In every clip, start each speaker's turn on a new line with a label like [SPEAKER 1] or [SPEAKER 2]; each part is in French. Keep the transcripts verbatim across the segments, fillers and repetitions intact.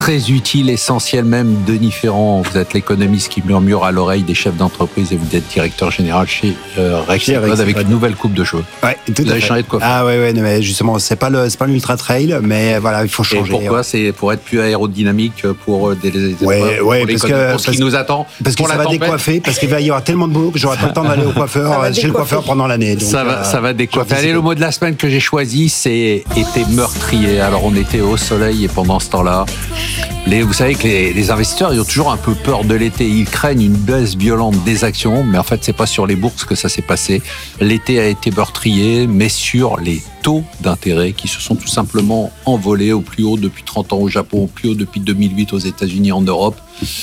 [SPEAKER 1] Très utile, essentiel même. Denis Ferrand, vous êtes l'économiste qui murmure à l'oreille des chefs d'entreprise et vous êtes directeur général chez euh, Rexel avec une nouvelle coupe de cheveux.
[SPEAKER 2] Ouais, tout
[SPEAKER 1] vous
[SPEAKER 2] à
[SPEAKER 1] avez
[SPEAKER 2] fait.
[SPEAKER 1] changé de coiffure.
[SPEAKER 2] Ah ouais, ouais, mais justement, c'est pas le, c'est pas l'ultra trail, mais voilà, il faut changer.
[SPEAKER 1] Et pourquoi ouais. C'est pour être plus aérodynamique pour des, des
[SPEAKER 2] ouais,
[SPEAKER 1] pour,
[SPEAKER 2] ouais,
[SPEAKER 1] pour,
[SPEAKER 2] parce
[SPEAKER 1] que,
[SPEAKER 2] que,
[SPEAKER 1] pour ce qui nous attend.
[SPEAKER 2] Parce que
[SPEAKER 1] pour
[SPEAKER 2] ça
[SPEAKER 1] la
[SPEAKER 2] va
[SPEAKER 1] tempête.
[SPEAKER 2] décoiffer, parce qu'il va y avoir tellement de boulot que j'aurai pas le temps d'aller au coiffeur, chez le coiffeur pendant l'année. Donc,
[SPEAKER 1] ça va,
[SPEAKER 2] euh,
[SPEAKER 1] ça va décoiffer. Allez, le mot de la semaine que j'ai choisi, c'est été meurtrier. Alors on était au soleil et pendant ce temps-là, les, vous savez que les, les investisseurs, ils ont toujours un peu peur de l'été. Ils craignent une baisse violente des actions, mais en fait, c'est pas sur les bourses que ça s'est passé. L'été a été meurtrier, mais sur les taux d'intérêt qui se sont tout simplement envolés au plus haut depuis trente ans au Japon, au plus haut depuis deux mille huit aux États-Unis, en Europe.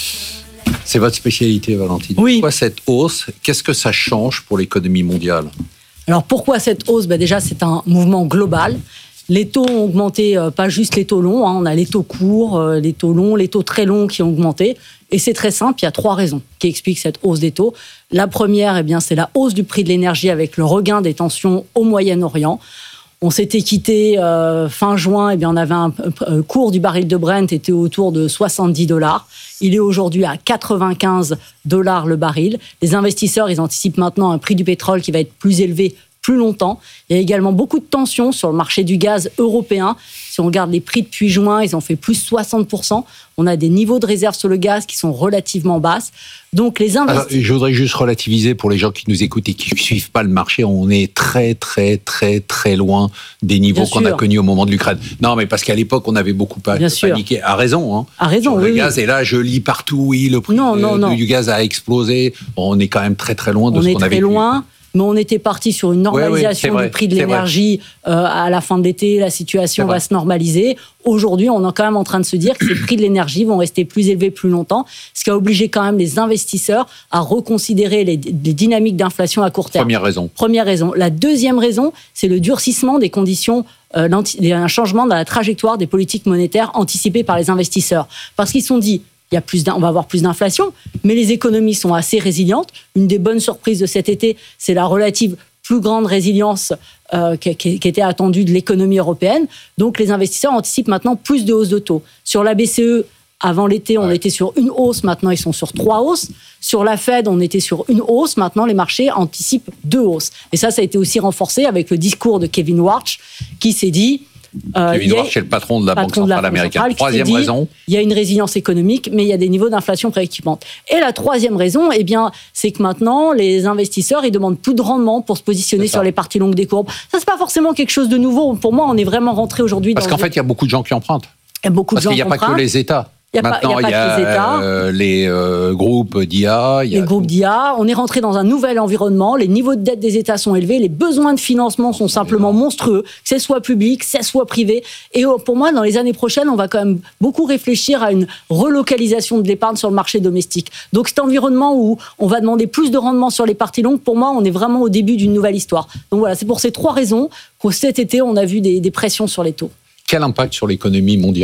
[SPEAKER 1] C'est votre spécialité, Valentine.
[SPEAKER 3] Oui.
[SPEAKER 1] Pourquoi cette hausse? Qu'est-ce que ça change pour l'économie mondiale?
[SPEAKER 3] Alors pourquoi cette hausse? Ben déjà, c'est un mouvement global. Les taux ont augmenté, euh, pas juste les taux longs, hein, on a les taux courts, euh, les taux longs, les taux très longs qui ont augmenté. Et c'est très simple, il y a trois raisons qui expliquent cette hausse des taux. La première, eh bien, c'est la hausse du prix de l'énergie avec le regain des tensions au Moyen-Orient. On s'était quitté euh, fin juin, eh bien, on avait un, un cours du baril de Brent était autour de soixante-dix dollars. Il est aujourd'hui à quatre-vingt-quinze dollars le baril. Les investisseurs, ils anticipent maintenant un prix du pétrole qui va être plus élevé plus longtemps. Il y a également beaucoup de tensions sur le marché du gaz européen. Si on regarde les prix depuis juin, ils ont fait plus soixante pour cent. On a des niveaux de réserve sur le gaz qui sont relativement basses. Donc les investisseurs...
[SPEAKER 1] Je voudrais juste relativiser pour les gens qui nous écoutent et qui ne suivent pas le marché. On est très, très, très, très loin des niveaux Bien qu'on sûr. a connus au moment de l'Ukraine. Non, mais parce qu'à l'époque, on avait beaucoup
[SPEAKER 3] Bien
[SPEAKER 1] paniqué.
[SPEAKER 3] Sûr.
[SPEAKER 1] À raison. Hein,
[SPEAKER 3] à raison,
[SPEAKER 1] sur
[SPEAKER 3] oui,
[SPEAKER 1] le gaz.
[SPEAKER 3] Oui.
[SPEAKER 1] Et là, je lis partout, oui, le prix
[SPEAKER 3] non,
[SPEAKER 1] de,
[SPEAKER 3] non, non.
[SPEAKER 1] du gaz a explosé. Bon, on est quand même très, très loin de
[SPEAKER 3] on
[SPEAKER 1] ce qu'on avait
[SPEAKER 3] On est très loin. Mais on était parti sur une normalisation
[SPEAKER 1] oui, oui,
[SPEAKER 3] du prix de l'énergie euh, à la fin de l'été. La situation va se normaliser. Aujourd'hui, on est quand même en train de se dire que ces prix de l'énergie vont rester plus élevés plus longtemps, ce qui a obligé quand même les investisseurs à reconsidérer les, les dynamiques d'inflation à court terme.
[SPEAKER 1] Première raison.
[SPEAKER 3] Première raison. La deuxième raison, c'est le durcissement des conditions, euh, un changement dans la trajectoire des politiques monétaires anticipées par les investisseurs. Parce qu'ils se sont dit... Il y a plus on va avoir plus d'inflation, mais les économies sont assez résilientes. Une des bonnes surprises de cet été, c'est la relative plus grande résilience euh, qui, qui, qui était attendue de l'économie européenne. Donc les investisseurs anticipent maintenant plus de hausses de taux. Sur la B C E, avant l'été, on ouais. était sur une hausse, maintenant ils sont sur trois hausses. Sur la Fed, on était sur une hausse, maintenant les marchés anticipent deux hausses. Et ça, ça a été aussi renforcé avec le discours de Kevin Warsh qui s'est dit...
[SPEAKER 1] Euh, Kevin Warsh est le patron de la Banque centrale américaine. Troisième dit, raison.
[SPEAKER 3] Il y a une résilience économique, mais il y a des niveaux d'inflation préoccupants. Et la troisième raison, eh bien, c'est que maintenant, les investisseurs, ils demandent plus de rendement pour se positionner sur les parties longues des courbes. Ça, c'est pas forcément quelque chose de nouveau. Pour moi, on est vraiment rentré aujourd'hui dans...
[SPEAKER 1] Parce qu'en fait, il y a beaucoup de gens qui empruntent.
[SPEAKER 3] Il y a beaucoup de
[SPEAKER 1] Parce
[SPEAKER 3] gens
[SPEAKER 1] qu'il n'y a pas que les États.
[SPEAKER 3] Il y a
[SPEAKER 1] Maintenant,
[SPEAKER 3] pas, il y a, pas
[SPEAKER 1] il y a
[SPEAKER 3] les, États.
[SPEAKER 1] Euh, les euh, groupes d'I A. Il y a
[SPEAKER 3] les groupes d'I A. On est rentré dans un nouvel environnement. Les niveaux de dette des États sont élevés. Les besoins de financement sont simplement monstrueux, que ce soit public, que ce soit privé. Et pour moi, dans les années prochaines, on va quand même beaucoup réfléchir à une relocalisation de l'épargne sur le marché domestique. Donc cet environnement où on va demander plus de rendement sur les parties longues, pour moi, on est vraiment au début d'une nouvelle histoire. Donc voilà, c'est pour ces trois raisons qu'au cet été, on a vu des, des pressions sur les taux.
[SPEAKER 1] Quel impact sur l'économie mondiale ?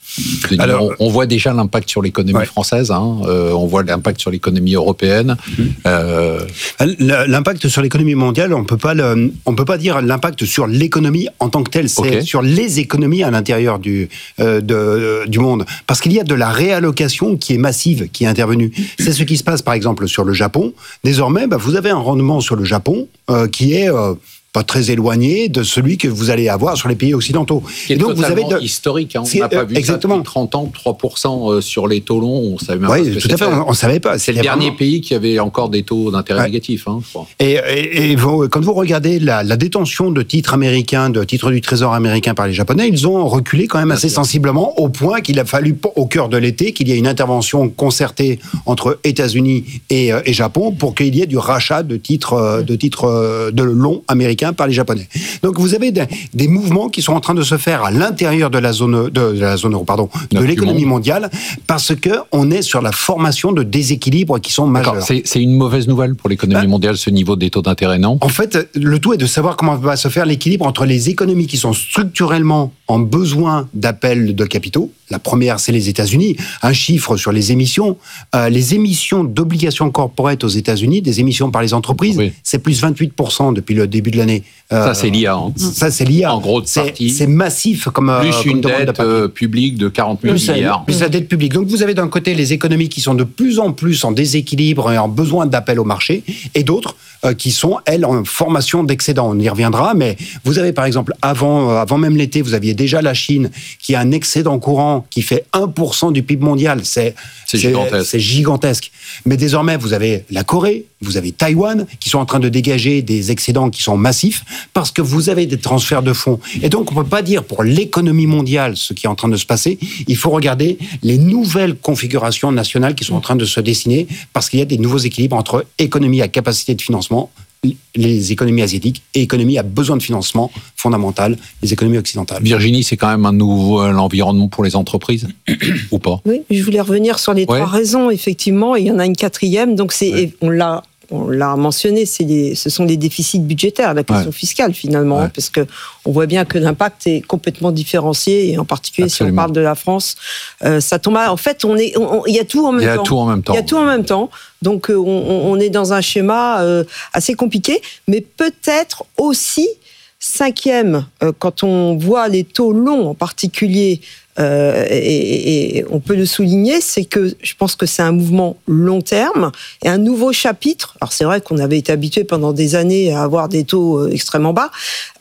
[SPEAKER 1] Alors, on, on voit déjà l'impact sur l'économie ouais. française, hein, euh, on voit l'impact sur l'économie européenne. Mmh. Euh...
[SPEAKER 2] L'impact sur l'économie mondiale, on peut pas le, on peut pas dire l'impact sur l'économie en tant que telle, c'est okay. sur les économies à l'intérieur du, euh, de, euh, du monde. Parce qu'il y a de la réallocation qui est massive, qui est intervenue. C'est ce qui se passe par exemple sur le Japon. Désormais, bah, vous avez un rendement sur le Japon euh, qui est... Euh, pas très éloigné de celui que vous allez avoir sur les pays occidentaux.
[SPEAKER 1] Qui est et donc vous avez de... historique. Hein. On n'a pas vu exactement. Ça depuis trente ans, trois pour cent sur les taux longs. On savait même
[SPEAKER 2] oui,
[SPEAKER 1] pas ce que
[SPEAKER 2] tout à fait. On ne savait pas.
[SPEAKER 1] C'est le dernier vraiment... pays qui avait encore des taux d'intérêt ouais. négatifs. Hein, je crois.
[SPEAKER 2] Et, et, et vous, quand vous regardez la, la détention de titres américains, de titres du Trésor américain par les Japonais, ils ont reculé quand même Bien assez sûr. sensiblement, au point qu'il a fallu, au cœur de l'été, qu'il y ait une intervention concertée entre États-Unis et, et Japon pour qu'il y ait du rachat de titres, de titres de longs américains par les Japonais. Donc vous avez des, des mouvements qui sont en train de se faire à l'intérieur de la zone de, de la zone pardon de l'économie mondiale parce que on est sur la formation de déséquilibres qui sont majeurs.
[SPEAKER 1] C'est, c'est une mauvaise nouvelle pour l'économie ben, mondiale ce niveau des taux d'intérêt, non ?
[SPEAKER 2] En fait, le tout est de savoir comment va se faire l'équilibre entre les économies qui sont structurellement en besoin d'appel de capitaux La première, c'est les États-Unis. Un chiffre sur les émissions. Euh, les émissions d'obligations corporate aux États-Unis, des émissions par les entreprises, oui. c'est plus vingt-huit pour cent depuis le début de l'année.
[SPEAKER 1] Euh, ça, c'est l'I A. Hein.
[SPEAKER 2] Ça, c'est l'I A.
[SPEAKER 1] En gros, c'est,
[SPEAKER 2] c'est massif comme
[SPEAKER 1] plus
[SPEAKER 2] comme
[SPEAKER 1] une dette euh, publique de quarante mille milliards.
[SPEAKER 2] Plus la dette publique. Donc, vous avez d'un côté les économies qui sont de plus en plus en déséquilibre et en besoin d'appel au marché, et d'autres euh, qui sont, elles, en formation d'excédent. On y reviendra, mais vous avez, par exemple, avant, avant même l'été, vous aviez déjà la Chine qui a un excédent courant qui fait un pour cent du P I B mondial. C'est,
[SPEAKER 1] c'est, c'est gigantesque.
[SPEAKER 2] C'est gigantesque. Mais désormais, vous avez la Corée, vous avez Taïwan qui sont en train de dégager des excédents qui sont massifs parce que vous avez des transferts de fonds. Et donc, on ne peut pas dire pour l'économie mondiale ce qui est en train de se passer. Il faut regarder les nouvelles configurations nationales qui sont en train de se dessiner parce qu'il y a des nouveaux équilibres entre économie à capacité de financement, les économies asiatiques, et économie à besoin de financement fondamental, les économies occidentales.
[SPEAKER 1] Virginie, c'est quand même un nouvel environnement pour les entreprises ou pas?
[SPEAKER 4] Oui, je voulais revenir sur les ouais. trois raisons, effectivement, et il y en a une quatrième, donc c'est, ouais. on l'a On l'a mentionné, c'est les, ce sont les déficits budgétaires, la question ouais. fiscale finalement, ouais. parce que on voit bien que l'impact est complètement différencié, et en particulier Absolument. Si on parle de la France, euh, ça tombe. À, en fait, on est, il y a tout en même temps.
[SPEAKER 1] Il y a tout en même temps.
[SPEAKER 4] Il y a tout en même temps. Donc, euh, on, on est dans un schéma euh, assez compliqué, mais peut-être aussi cinquième, euh, quand on voit les taux longs en particulier. Euh, et, et on peut le souligner, c'est que je pense que c'est un mouvement long terme et un nouveau chapitre. Alors c'est vrai qu'on avait été habitué pendant des années à avoir des taux extrêmement bas.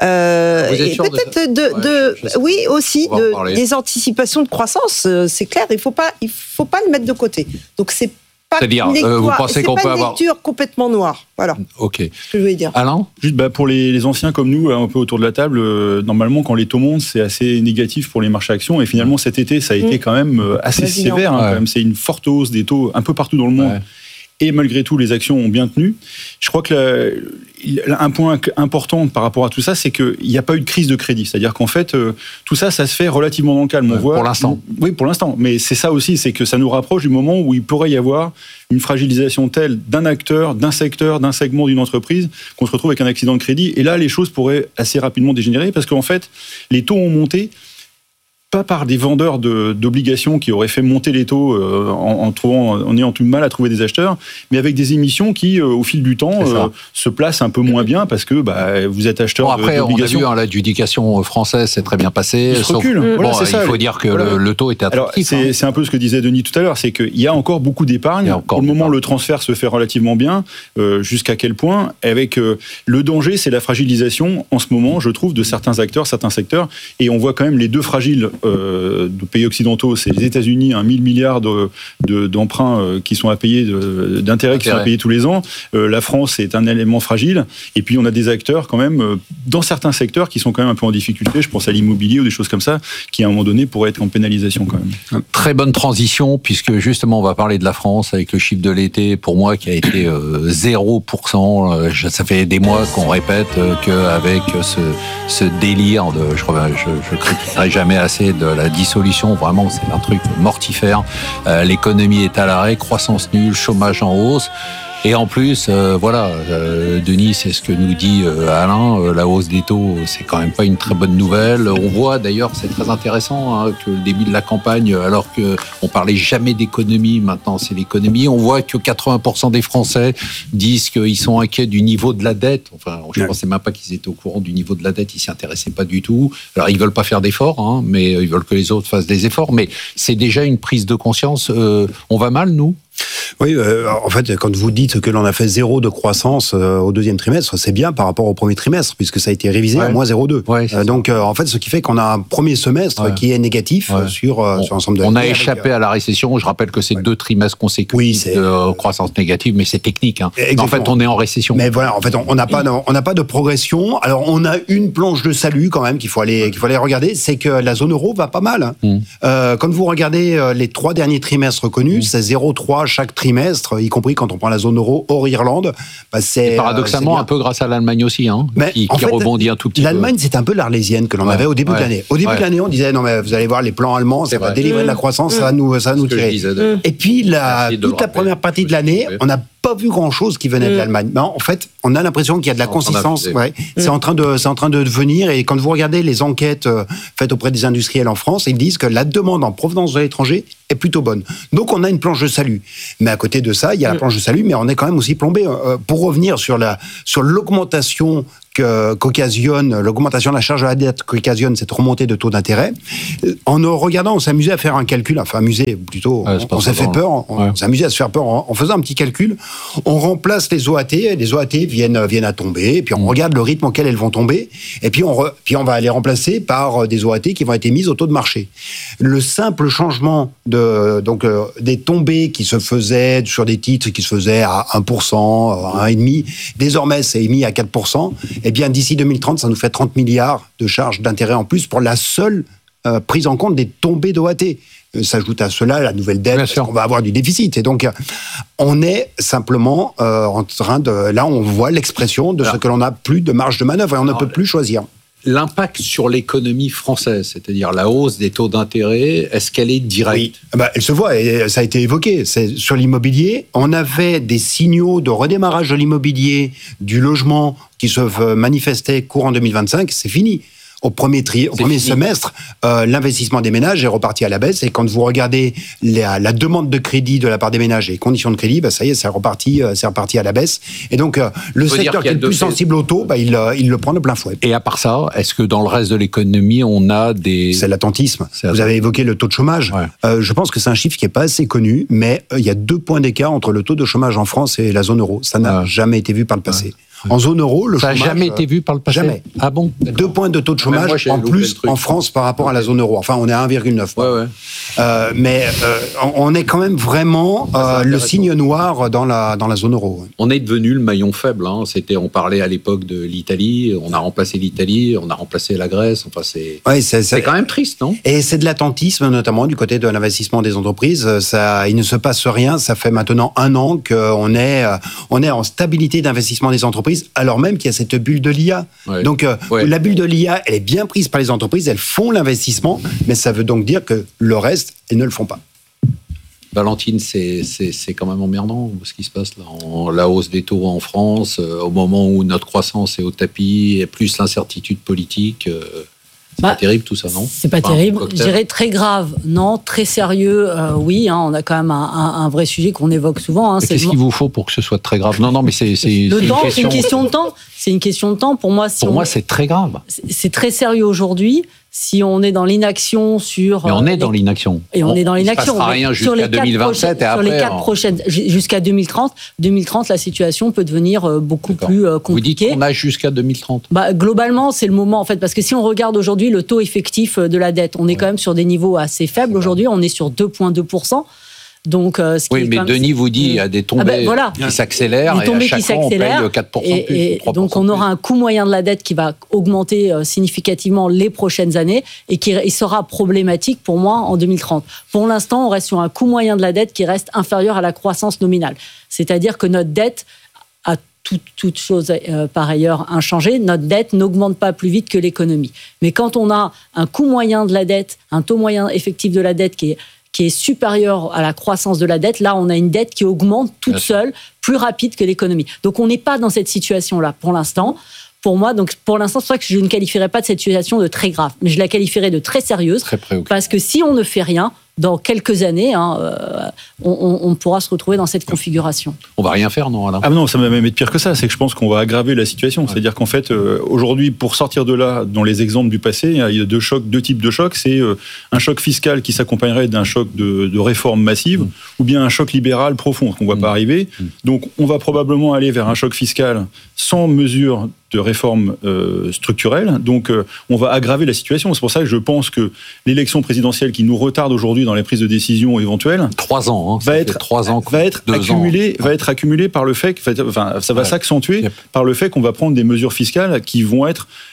[SPEAKER 4] Euh, et peut-être de, de, de ouais, oui aussi de, des anticipations de croissance. C'est clair, il faut pas, il faut pas le mettre de côté. Donc c'est pas
[SPEAKER 1] C'est-à-dire,
[SPEAKER 4] une lecture,
[SPEAKER 1] euh, vous pensez qu'on
[SPEAKER 4] pas
[SPEAKER 1] peut
[SPEAKER 4] une
[SPEAKER 1] avoir
[SPEAKER 4] lecture complètement noire. Voilà.
[SPEAKER 1] Ok.
[SPEAKER 4] Ce que je voulais dire.
[SPEAKER 1] Alain ?
[SPEAKER 5] Juste bah, pour les, les anciens comme nous, un peu autour de la table, euh, normalement quand les taux montent, c'est assez négatif pour les marchés actions. Et finalement cet été, ça a été mmh. quand même euh, assez Vas-y, sévère. Hein, ouais. quand même. C'est une forte hausse des taux un peu partout dans le monde. Ouais. Et malgré tout, les actions ont bien tenu. Je crois que la, un point important par rapport à tout ça, c'est qu'il n'y a pas eu de crise de crédit. C'est-à-dire qu'en fait, euh, tout ça, ça se fait relativement dans le calme. On
[SPEAKER 1] ouais,
[SPEAKER 5] voit,
[SPEAKER 1] pour l'instant.
[SPEAKER 5] Oui, pour l'instant. Mais c'est ça aussi, c'est que ça nous rapproche du moment où il pourrait y avoir une fragilisation telle d'un acteur, d'un secteur, d'un segment d'une entreprise, qu'on se retrouve avec un accident de crédit. Et là, les choses pourraient assez rapidement dégénérer parce qu'en fait, les taux ont monté. Pas par des vendeurs de, d'obligations qui auraient fait monter les taux euh, en, en, trouvant, en ayant tout le mal à trouver des acheteurs, mais avec des émissions qui, euh, au fil du temps, euh, se placent un peu moins bien parce que bah, vous êtes acheteur
[SPEAKER 1] bon, après,
[SPEAKER 5] d'obligations.
[SPEAKER 1] On a vu, hein, l'adjudication française s'est très bien passée.
[SPEAKER 5] Il se recule.
[SPEAKER 1] Sauf,
[SPEAKER 5] voilà,
[SPEAKER 1] bon,
[SPEAKER 5] c'est ça.
[SPEAKER 1] Il faut dire que voilà. le, le taux était attractif.
[SPEAKER 5] Alors, c'est,
[SPEAKER 1] hein.
[SPEAKER 5] c'est un peu ce que disait Denis tout à l'heure, c'est qu'il y a encore beaucoup d'épargne. Pour le moment, le transfert se fait relativement bien. Euh, jusqu'à quel point? Avec euh, le danger, c'est la fragilisation, en ce moment, je trouve, de certains acteurs, certains secteurs. Et on voit quand même les deux fragiles euh, de pays occidentaux, c'est les États-Unis, un mille milliards de, de, d'emprunts euh, qui sont à payer, de, d'intérêts Intérêt. qui sont à payer tous les ans. Euh, la France est un élément fragile. Et puis on a des acteurs quand même, euh, dans certains secteurs, qui sont quand même un peu en difficulté. Je pense à l'immobilier ou des choses comme ça, qui à un moment donné pourraient être en pénalisation quand même.
[SPEAKER 1] Très bonne transition, puisque justement on va parler de la France avec le chiffre de l'été, pour moi, qui a été euh, zéro pour cent. Euh, ça fait des mois qu'on répète euh, qu'avec ce, ce délire de, je ne critiquerai jamais assez, de la dissolution. Vraiment, c'est un truc mortifère. Euh, l'économie est à l'arrêt, croissance nulle, chômage en hausse. Et en plus, euh, voilà, euh, Denis, c'est ce que nous dit euh, Alain, euh, la hausse des taux, c'est quand même pas une très bonne nouvelle. On voit d'ailleurs, c'est très intéressant, hein, que le début de la campagne, alors que on parlait jamais d'économie, maintenant c'est l'économie. On voit que quatre-vingts pour cent des Français disent qu'ils sont inquiets du niveau de la dette. Enfin, je ne pensais même pas qu'ils étaient au courant du niveau de la dette, ils s'y intéressaient pas du tout. Alors ils veulent pas faire d'efforts, hein, mais ils veulent que les autres fassent des efforts. Mais c'est déjà une prise de conscience. Euh, on va mal, nous ?
[SPEAKER 2] Oui, euh, en fait, quand vous dites que l'on a fait zéro de croissance euh, au deuxième trimestre, c'est bien par rapport au premier trimestre, puisque ça a été révisé ouais. à moins zéro virgule deux. Ouais, euh, donc, euh, en fait, ce qui fait qu'on a un premier semestre ouais. qui est négatif ouais. sur, euh,
[SPEAKER 1] on,
[SPEAKER 2] sur l'ensemble de
[SPEAKER 1] l'année.
[SPEAKER 2] On a
[SPEAKER 1] échappé avec, à la récession. Je rappelle que c'est ouais. deux trimestres consécutifs oui, c'est, de euh, croissance négative, mais c'est technique. Hein. En fait, on est en récession.
[SPEAKER 2] Mais voilà, en fait, on n'a pas, on n'a pas de progression. Alors, on a une planche de salut quand même qu'il faut aller, qu'il faut aller regarder, c'est que la zone euro va pas mal. Mm. Euh, quand vous regardez les trois derniers trimestres connus, mm. c'est zéro virgule trois chaque trimestre, y compris quand on prend la zone euro hors Irlande. Bah c'est,
[SPEAKER 1] Et paradoxalement, euh, c'est un peu grâce à l'Allemagne aussi, hein, mais qui, qui fait, rebondit un tout petit
[SPEAKER 2] l'Allemagne,
[SPEAKER 1] peu.
[SPEAKER 2] c'est un peu l'Arlésienne que l'on ouais. avait au début ouais. de l'année. Au début ouais. de l'année, on disait, non mais vous allez voir les plans allemands, ça c'est va vrai. délivrer mmh. de la croissance, mmh. ça va nous, ça va nous tirer. Et puis, la, toute la première partie de l'année, on n'a pas vu grand-chose qui venait mmh. de l'Allemagne. Mais en fait, on a l'impression qu'il y a de la consistance. Ouais. Mmh. C'est en train de, c'est en train de venir. Et quand vous regardez les enquêtes euh, faites auprès des industriels en France, ils disent que la demande en provenance de l'étranger est plutôt bonne. Donc, on a une planche de salut. Mais à côté de ça, il y a mmh. la planche de salut, mais on est quand même aussi plombé. Euh, pour revenir sur la, sur l'augmentation qu'occasionne, l'augmentation de la charge de la dette qu'occasionne cette remontée de taux d'intérêt. En regardant, on s'amusait à faire un calcul, enfin amusé plutôt, ouais, on, on s'est fait peur, on, ouais. on s'amusait à se faire peur en, en faisant un petit calcul. On remplace les O A T, les O A T viennent, viennent à tomber, et puis on mmh. regarde le rythme auquel elles vont tomber, et puis on, re, puis on va les remplacer par des O A T qui vont être émises au taux de marché. Le simple changement de, donc, euh, des tombées qui se faisaient sur des titres qui se faisaient à un pour cent, à un virgule cinq pour cent, désormais c'est émis à quatre pour cent, eh bien, d'ici deux mille trente, ça nous fait trente milliards de charges d'intérêt en plus pour la seule euh, prise en compte des tombées d'O A T. Euh, s'ajoute à cela la nouvelle dette, parce qu'on va avoir du déficit. Et donc, euh, on est simplement euh, en train de... Là, on voit l'expression de Alors, ce que l'on n'a plus de marge de manœuvre et on Alors, ne peut plus choisir.
[SPEAKER 1] L'impact sur l'économie française, c'est-à-dire la hausse des taux d'intérêt, est-ce qu'elle est directe ? Oui,
[SPEAKER 2] bah, elle se voit, et ça a été évoqué. C'est sur l'immobilier, on avait des signaux de redémarrage de l'immobilier, du logement qui se manifestaient courant deux mille vingt-cinq, c'est fini. Au premier, tri, au premier semestre, euh, l'investissement des ménages est reparti à la baisse. Et quand vous regardez la, la demande de crédit de la part des ménages et les conditions de crédit, bah ça y est, c'est reparti, euh, c'est reparti à la baisse. Et donc, euh, le secteur qui est le plus sensible au taux, bah, il, euh, il le prend de plein fouet.
[SPEAKER 1] Et à part ça, est-ce que dans le reste de l'économie, on a des...
[SPEAKER 2] C'est l'attentisme. C'est vous avez évoqué le taux de chômage. Ouais. Euh, je pense que c'est un chiffre qui n'est pas assez connu, mais euh, il y a deux points d'écart entre le taux de chômage en France et la zone euro. Ça n'a ouais. jamais été vu par le passé. Ouais. En zone euro, le
[SPEAKER 1] ça
[SPEAKER 2] chômage...
[SPEAKER 1] Ça n'a jamais été vu par le passé.
[SPEAKER 2] Jamais.
[SPEAKER 1] Ah bon ?
[SPEAKER 2] Deux points de taux de chômage moi, en plus en France par rapport à la zone euro. Enfin, on est à un virgule neuf.
[SPEAKER 1] Ouais, ouais.
[SPEAKER 2] Euh, mais euh, on est quand même vraiment euh, le signe noir dans la, dans la zone euro.
[SPEAKER 1] On est devenu le maillon faible. Hein. C'était, on parlait à l'époque de l'Italie, on a remplacé l'Italie, on a remplacé la Grèce. Enfin, c'est,
[SPEAKER 2] ouais, c'est, c'est...
[SPEAKER 1] c'est quand même triste, non ?
[SPEAKER 2] Et c'est de l'attentisme, notamment du côté de l'investissement des entreprises. Ça, il ne se passe rien. Ça fait maintenant un an qu'on est, on est en stabilité d'investissement des entreprises, alors même qu'il y a cette bulle de l'I A. Ouais. Donc, euh, ouais. la bulle de l'I A, elle est bien prise par les entreprises, elles font l'investissement, mais ça veut donc dire que le reste, elles ne le font pas.
[SPEAKER 1] Valentine, c'est, c'est, c'est quand même emmerdant ce qui se passe là, en, la hausse des taux en France, euh, au moment où notre croissance est au tapis, et plus l'incertitude politique. Euh, c'est bah, pas terrible tout ça, non ?
[SPEAKER 3] C'est pas enfin, terrible. Je dirais très grave, non. Très sérieux, euh, oui. Hein, on a quand même un, un, un vrai sujet qu'on évoque souvent. Hein,
[SPEAKER 1] c'est qu'est-ce le... qu'il vous faut pour que ce soit très grave ? Non, non, mais c'est, c'est,
[SPEAKER 3] le
[SPEAKER 1] c'est
[SPEAKER 3] temps,
[SPEAKER 1] une question...
[SPEAKER 3] c'est une question de temps. C'est une question de temps. Pour moi, si
[SPEAKER 1] pour
[SPEAKER 3] on...
[SPEAKER 1] moi, c'est très grave.
[SPEAKER 3] C'est, c'est très sérieux aujourd'hui. Si on est dans l'inaction sur...
[SPEAKER 1] Mais on est
[SPEAKER 3] les...
[SPEAKER 1] dans l'inaction.
[SPEAKER 3] Et on, on est dans l'inaction.
[SPEAKER 1] Il ne se passera rien jusqu'à deux mille vingt-sept et après...
[SPEAKER 3] Sur les quatre prochaines... Jusqu'à deux mille trente, deux mille trente, la situation peut devenir beaucoup D'accord. plus compliquée.
[SPEAKER 1] Vous dites qu'on a jusqu'à deux mille trente ?
[SPEAKER 3] Bah, globalement, c'est le moment, en fait, parce que si on regarde aujourd'hui le taux effectif de la dette, on est ouais. quand même sur des niveaux assez faibles aujourd'hui, on est sur deux virgule deux pour cent. Donc, euh, ce qui
[SPEAKER 1] oui, mais Denis vous dit qu'il y a des tombées ah ben, voilà. qui s'accélèrent et à chaque fois on paye quatre pour cent
[SPEAKER 3] et,
[SPEAKER 1] plus.
[SPEAKER 3] Et donc on aura un coût moyen de la dette qui va augmenter euh, significativement les prochaines années et qui il sera problématique pour moi en deux mille trente. Pour l'instant, on reste sur un coût moyen de la dette qui reste inférieur à la croissance nominale. C'est-à-dire que notre dette a toute, toute chose euh, par ailleurs inchangée, notre dette n'augmente pas plus vite que l'économie. Mais quand on a un coût moyen de la dette, un taux moyen effectif de la dette qui est qui est supérieure à la croissance de la dette, là, on a une dette qui augmente toute Bien seule, sûr. plus rapide que l'économie. Donc, on n'est pas dans cette situation-là pour l'instant. Pour moi, donc pour l'instant, c'est vrai que je ne qualifierais pas de cette situation de très grave, mais je la qualifierais de très sérieuse,
[SPEAKER 1] très
[SPEAKER 3] parce que si on ne fait rien, dans quelques années, hein, euh, on, on pourra se retrouver dans cette configuration.
[SPEAKER 1] On va rien faire, non, Alain ?
[SPEAKER 5] Ah non, ça va même être pire que ça. C'est que je pense qu'on va aggraver la situation. Ouais. C'est-à-dire qu'en fait, euh, aujourd'hui, pour sortir de là, dans les exemples du passé, il y a deux chocs, deux types de chocs. C'est euh, un choc fiscal qui s'accompagnerait d'un choc de, de réforme massive, mmh. ou bien un choc libéral profond, ce qu'on ne voit mmh. pas arriver. Mmh. Donc, on va probablement aller vers un choc fiscal sans mesure de réforme euh, structurelle. Donc, euh, on va aggraver la situation. C'est pour ça que je pense que l'élection présidentielle qui nous retarde aujourd'hui dans les prises de décision éventuelles,
[SPEAKER 1] trois ans, hein,
[SPEAKER 5] va être
[SPEAKER 1] trois ans,
[SPEAKER 5] va être accumulée, va être accumulée par le fait que, enfin, ça va ouais. s'accentuer yep. par le fait qu'on va prendre des mesures fiscales qui vont être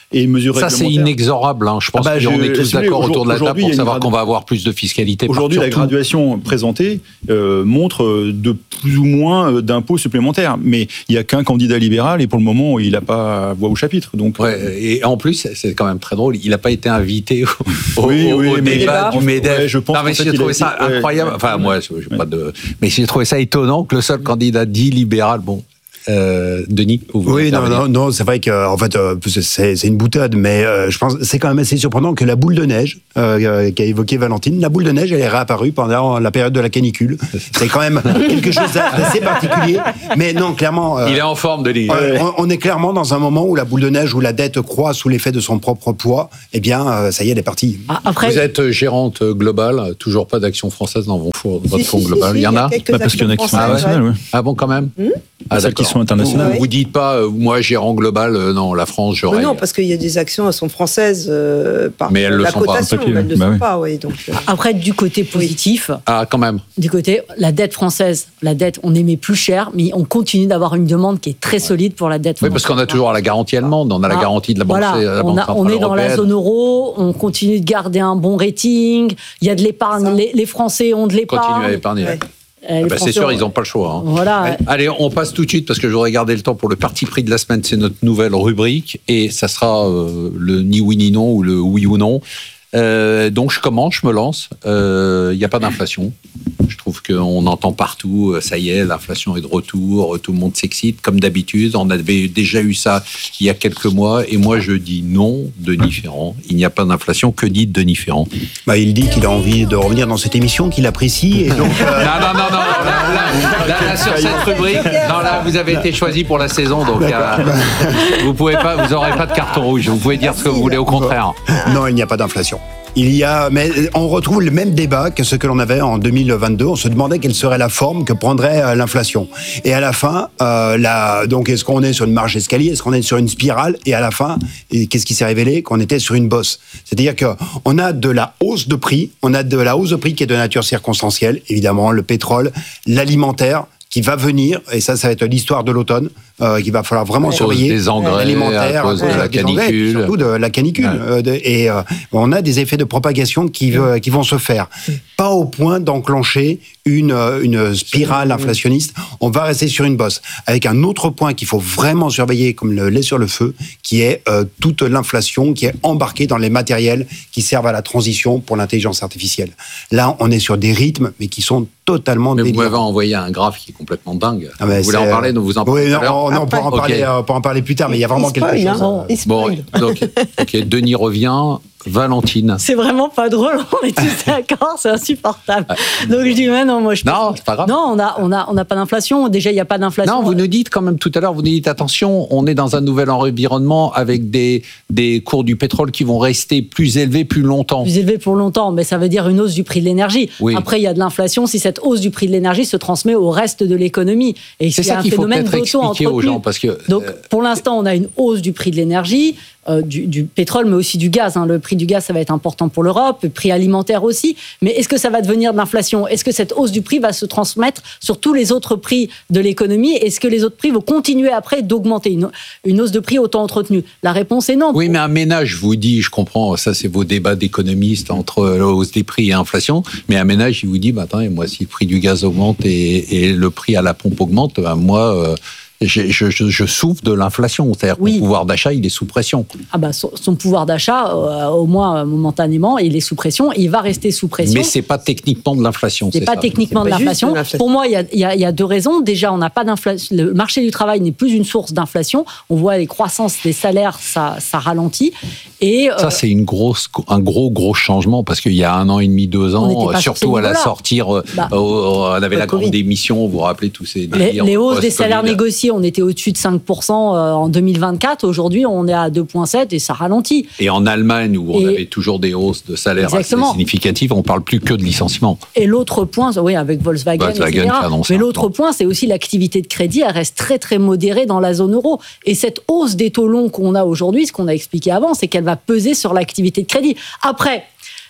[SPEAKER 5] et mesures
[SPEAKER 1] ça,
[SPEAKER 5] réglementaires.
[SPEAKER 1] Ça, c'est inexorable. Hein. Je pense ah bah, qu'on est tous d'accord autour de la table pour savoir qu'on va avoir plus de fiscalité.
[SPEAKER 5] Aujourd'hui, la graduation présentée euh, montre de plus ou moins d'impôts supplémentaires. Mais il n'y a qu'un candidat libéral et pour le moment, il n'a pas voix au chapitre. Donc,
[SPEAKER 1] ouais, et en plus, c'est quand même très drôle, il n'a pas été invité au,
[SPEAKER 5] oui,
[SPEAKER 1] au,
[SPEAKER 5] oui,
[SPEAKER 1] au
[SPEAKER 5] mais
[SPEAKER 1] débat du MEDEF.
[SPEAKER 5] Ouais, je pense
[SPEAKER 1] non, mais j'ai trouvé ça
[SPEAKER 5] été,
[SPEAKER 1] incroyable.
[SPEAKER 5] Ouais,
[SPEAKER 1] enfin,
[SPEAKER 5] ouais,
[SPEAKER 1] moi, j'ai ouais. pas de. Mais j'ai trouvé ça étonnant que le seul candidat dit libéral, bon. Euh, Denis, vous
[SPEAKER 2] oui, non, non, non, c'est vrai que en fait, euh, c'est, c'est une boutade, mais euh, je pense c'est quand même assez surprenant que la boule de neige euh, qu'a évoqué Valentine, la boule de neige, elle est réapparue pendant la période de la canicule. C'est quand même quelque chose d'assez particulier. Mais non, clairement,
[SPEAKER 1] euh, il est en forme, Denis.
[SPEAKER 2] Euh, on, on est clairement dans un moment où la boule de neige, où la dette croît sous l'effet de son propre poids. Eh bien, euh, ça y est, elle est partie.
[SPEAKER 3] Ah, après,
[SPEAKER 1] vous êtes gérante globale, toujours pas d'action française dans votre fonds
[SPEAKER 4] si, si,
[SPEAKER 1] global.
[SPEAKER 4] Si,
[SPEAKER 1] il y en a,
[SPEAKER 4] a
[SPEAKER 5] bah, parce qu'il y en a qui sont internationales. Ouais.
[SPEAKER 1] Ah bon, quand même.
[SPEAKER 4] Hum
[SPEAKER 1] ah,
[SPEAKER 5] celles qui sont internationales.
[SPEAKER 1] Vous, vous dites pas, euh, moi, gérant global, euh, non, la France, j'aurais.
[SPEAKER 4] Non, parce qu'il y a des actions, elles sont françaises euh, par
[SPEAKER 1] mais elles
[SPEAKER 4] la
[SPEAKER 1] le sont
[SPEAKER 4] cotation,
[SPEAKER 1] pas.
[SPEAKER 4] mais elles ne le
[SPEAKER 5] bah
[SPEAKER 4] sont
[SPEAKER 5] oui.
[SPEAKER 4] pas. Oui, donc, euh...
[SPEAKER 3] Après, du côté positif,
[SPEAKER 1] ah, quand même.
[SPEAKER 3] Du côté, la dette française, la dette, on émet plus cher, mais on continue d'avoir une demande qui est très solide pour la dette française.
[SPEAKER 1] Oui, parce qu'on a toujours la garantie allemande, on a la garantie de la Banque,
[SPEAKER 3] voilà,
[SPEAKER 1] la banque
[SPEAKER 3] on, a, on est dans
[SPEAKER 1] européenne.
[SPEAKER 3] la zone euro, on continue de garder un bon rating, il y a de l'épargne, les, les Français ont de l'épargne.
[SPEAKER 1] Continuez à épargner. Ouais.
[SPEAKER 3] Euh,
[SPEAKER 1] ah bah c'est sûr, ils n'ont pas le choix. Hein.
[SPEAKER 3] Voilà.
[SPEAKER 1] Ouais. Allez, on passe tout de suite, parce que je voudrais garder le temps pour le parti pris de la semaine. C'est notre nouvelle rubrique, et ça sera euh, le ni oui ni non, ou le oui ou non. Euh, donc je commence, je me lance. Il euh, n'y a pas d'inflation. Je trouve qu'on entend partout, ça y est, l'inflation est de retour, tout le monde s'excite, comme d'habitude. On avait déjà eu ça il y a quelques mois, et moi je dis non, Denis Ferrand. Il n'y a pas d'inflation. Que dit Denis Ferrand?
[SPEAKER 2] Bah, il dit qu'il a envie de revenir dans cette émission, qu'il apprécie. Et donc, euh...
[SPEAKER 1] non, non, non, non. Là, là, là, là, sur cette rubrique, non, là, vous avez été choisi pour la saison, donc euh, vous pouvez pas, vous n'aurez pas de carton rouge. Vous pouvez dire ce que vous voulez, au contraire.
[SPEAKER 2] Non, il n'y a pas d'inflation. Il y a, mais on retrouve le même débat que ce que l'on avait en deux mille vingt-deux. On se demandait quelle serait la forme que prendrait euh, l'inflation. Et à la fin, euh, la, donc est-ce qu'on est sur une marche d'escalier, est-ce qu'on est sur une spirale? Et à la fin, et qu'est-ce qui s'est révélé? Qu'on était sur une bosse. C'est-à-dire que on a de la hausse de prix, on a de la hausse de prix qui est de nature circonstancielle, évidemment, le pétrole, l'alimentaire, qui va venir, et ça, ça va être l'histoire de l'automne, euh, qu'il va falloir vraiment
[SPEAKER 1] à
[SPEAKER 2] surveiller.
[SPEAKER 1] Cause des engrais,
[SPEAKER 2] alimentaire,
[SPEAKER 1] à cause de la canicule.
[SPEAKER 2] Engrais, surtout de la canicule. Ouais. Euh, de, et euh, on a des effets de propagation qui, euh, qui vont se faire. Pas au point d'enclencher une, une spirale inflationniste. On va rester sur une bosse. Avec un autre point qu'il faut vraiment surveiller comme le lait sur le feu, qui est euh, toute l'inflation qui est embarquée dans les matériels qui servent à la transition pour l'intelligence artificielle. Là, on est sur des rythmes, mais qui sont totalement
[SPEAKER 1] mais
[SPEAKER 2] délirants.
[SPEAKER 1] Vous m'avez envoyé un graphe qui est complètement dingue.
[SPEAKER 2] Ah
[SPEAKER 1] vous voulez en parler? Donc vous en parlez
[SPEAKER 2] oui,
[SPEAKER 1] tout à l'heure.
[SPEAKER 2] Non, non, on pourra en, parler, euh, en parler plus tard, mais il y a vraiment quelque chose.
[SPEAKER 4] Hein.
[SPEAKER 1] Bon, donc, ok, Denis revient. Valentine.
[SPEAKER 3] C'est vraiment pas drôle, on est tous d'accord, c'est insupportable. Ouais. Donc je dis, mais non, moi je
[SPEAKER 1] Non, c'est pas grave.
[SPEAKER 3] Non, on a, on a, on a pas d'inflation. Déjà, il n'y a pas d'inflation.
[SPEAKER 1] Non, vous nous dites quand même tout à l'heure, vous nous dites attention, on est dans un nouvel environnement avec des, des cours du pétrole qui vont rester plus élevés plus longtemps.
[SPEAKER 3] Plus élevés pour longtemps, mais ça veut dire une hausse du prix de l'énergie. Oui. Après, il y a de l'inflation si cette hausse du prix de l'énergie se transmet au reste de l'économie. Et
[SPEAKER 1] c'est ça qu'il faut peut-être expliquer aux gens. Parce que,
[SPEAKER 3] Donc, pour l'instant, on a une hausse du prix de l'énergie. Euh, du, du pétrole, mais aussi du gaz. Hein. Le prix du gaz, ça va être important pour l'Europe, le prix alimentaire aussi. Mais est-ce que ça va devenir de l'inflation? Est-ce que cette hausse du prix va se transmettre sur tous les autres prix de l'économie? Est-ce que les autres prix vont continuer après d'augmenter? Une, une hausse de prix autant entretenue? La réponse est non.
[SPEAKER 1] Oui, mais un ménage, je vous dis, je comprends, ça c'est vos débats d'économistes entre la hausse des prix et l'inflation, mais un ménage, il vous dit, bah, attendez, moi, si le prix du gaz augmente et, et le prix à la pompe augmente, bah, moi... Euh, Je, je, je souffre de l'inflation, c'est-à-dire oui. que mon pouvoir d'achat, il est sous pression.
[SPEAKER 3] Ah bah, son, son pouvoir d'achat, euh, au moins euh, momentanément, il est sous pression, il va rester sous pression.
[SPEAKER 1] Mais c'est pas techniquement de l'inflation.
[SPEAKER 3] C'est, c'est pas ça. techniquement c'est de, pas l'inflation. de l'inflation. Pour moi, il y a, il y a, il y a deux raisons. Déjà, on n'a pas d'inflation. Le marché du travail n'est plus une source d'inflation. On voit les croissances des salaires, ça, ça ralentit. Et
[SPEAKER 1] ça, euh, c'est une grosse, un gros, gros changement parce qu'il y a un an et demi, deux ans, surtout à la sortie, bah, euh, on avait la grande émission. Vous vous rappelez tous ces
[SPEAKER 3] les, les hausses des salaires négociés. On était au-dessus de cinq pour cent en deux mille vingt-quatre. Aujourd'hui, on est à deux virgule sept et ça ralentit.
[SPEAKER 1] Et en Allemagne, où on et avait toujours des hausses de salaire
[SPEAKER 3] exactement.
[SPEAKER 1] assez significatives, on ne parle plus que de licenciements.
[SPEAKER 3] Et l'autre point, oui, avec Volkswagen,
[SPEAKER 1] Volkswagen
[SPEAKER 3] et cetera. Mais l'autre point, c'est aussi l'activité de crédit. Elle reste très, très modérée dans la zone euro. Et cette hausse des taux longs qu'on a aujourd'hui, ce qu'on a expliqué avant, c'est qu'elle va peser sur l'activité de crédit. Après,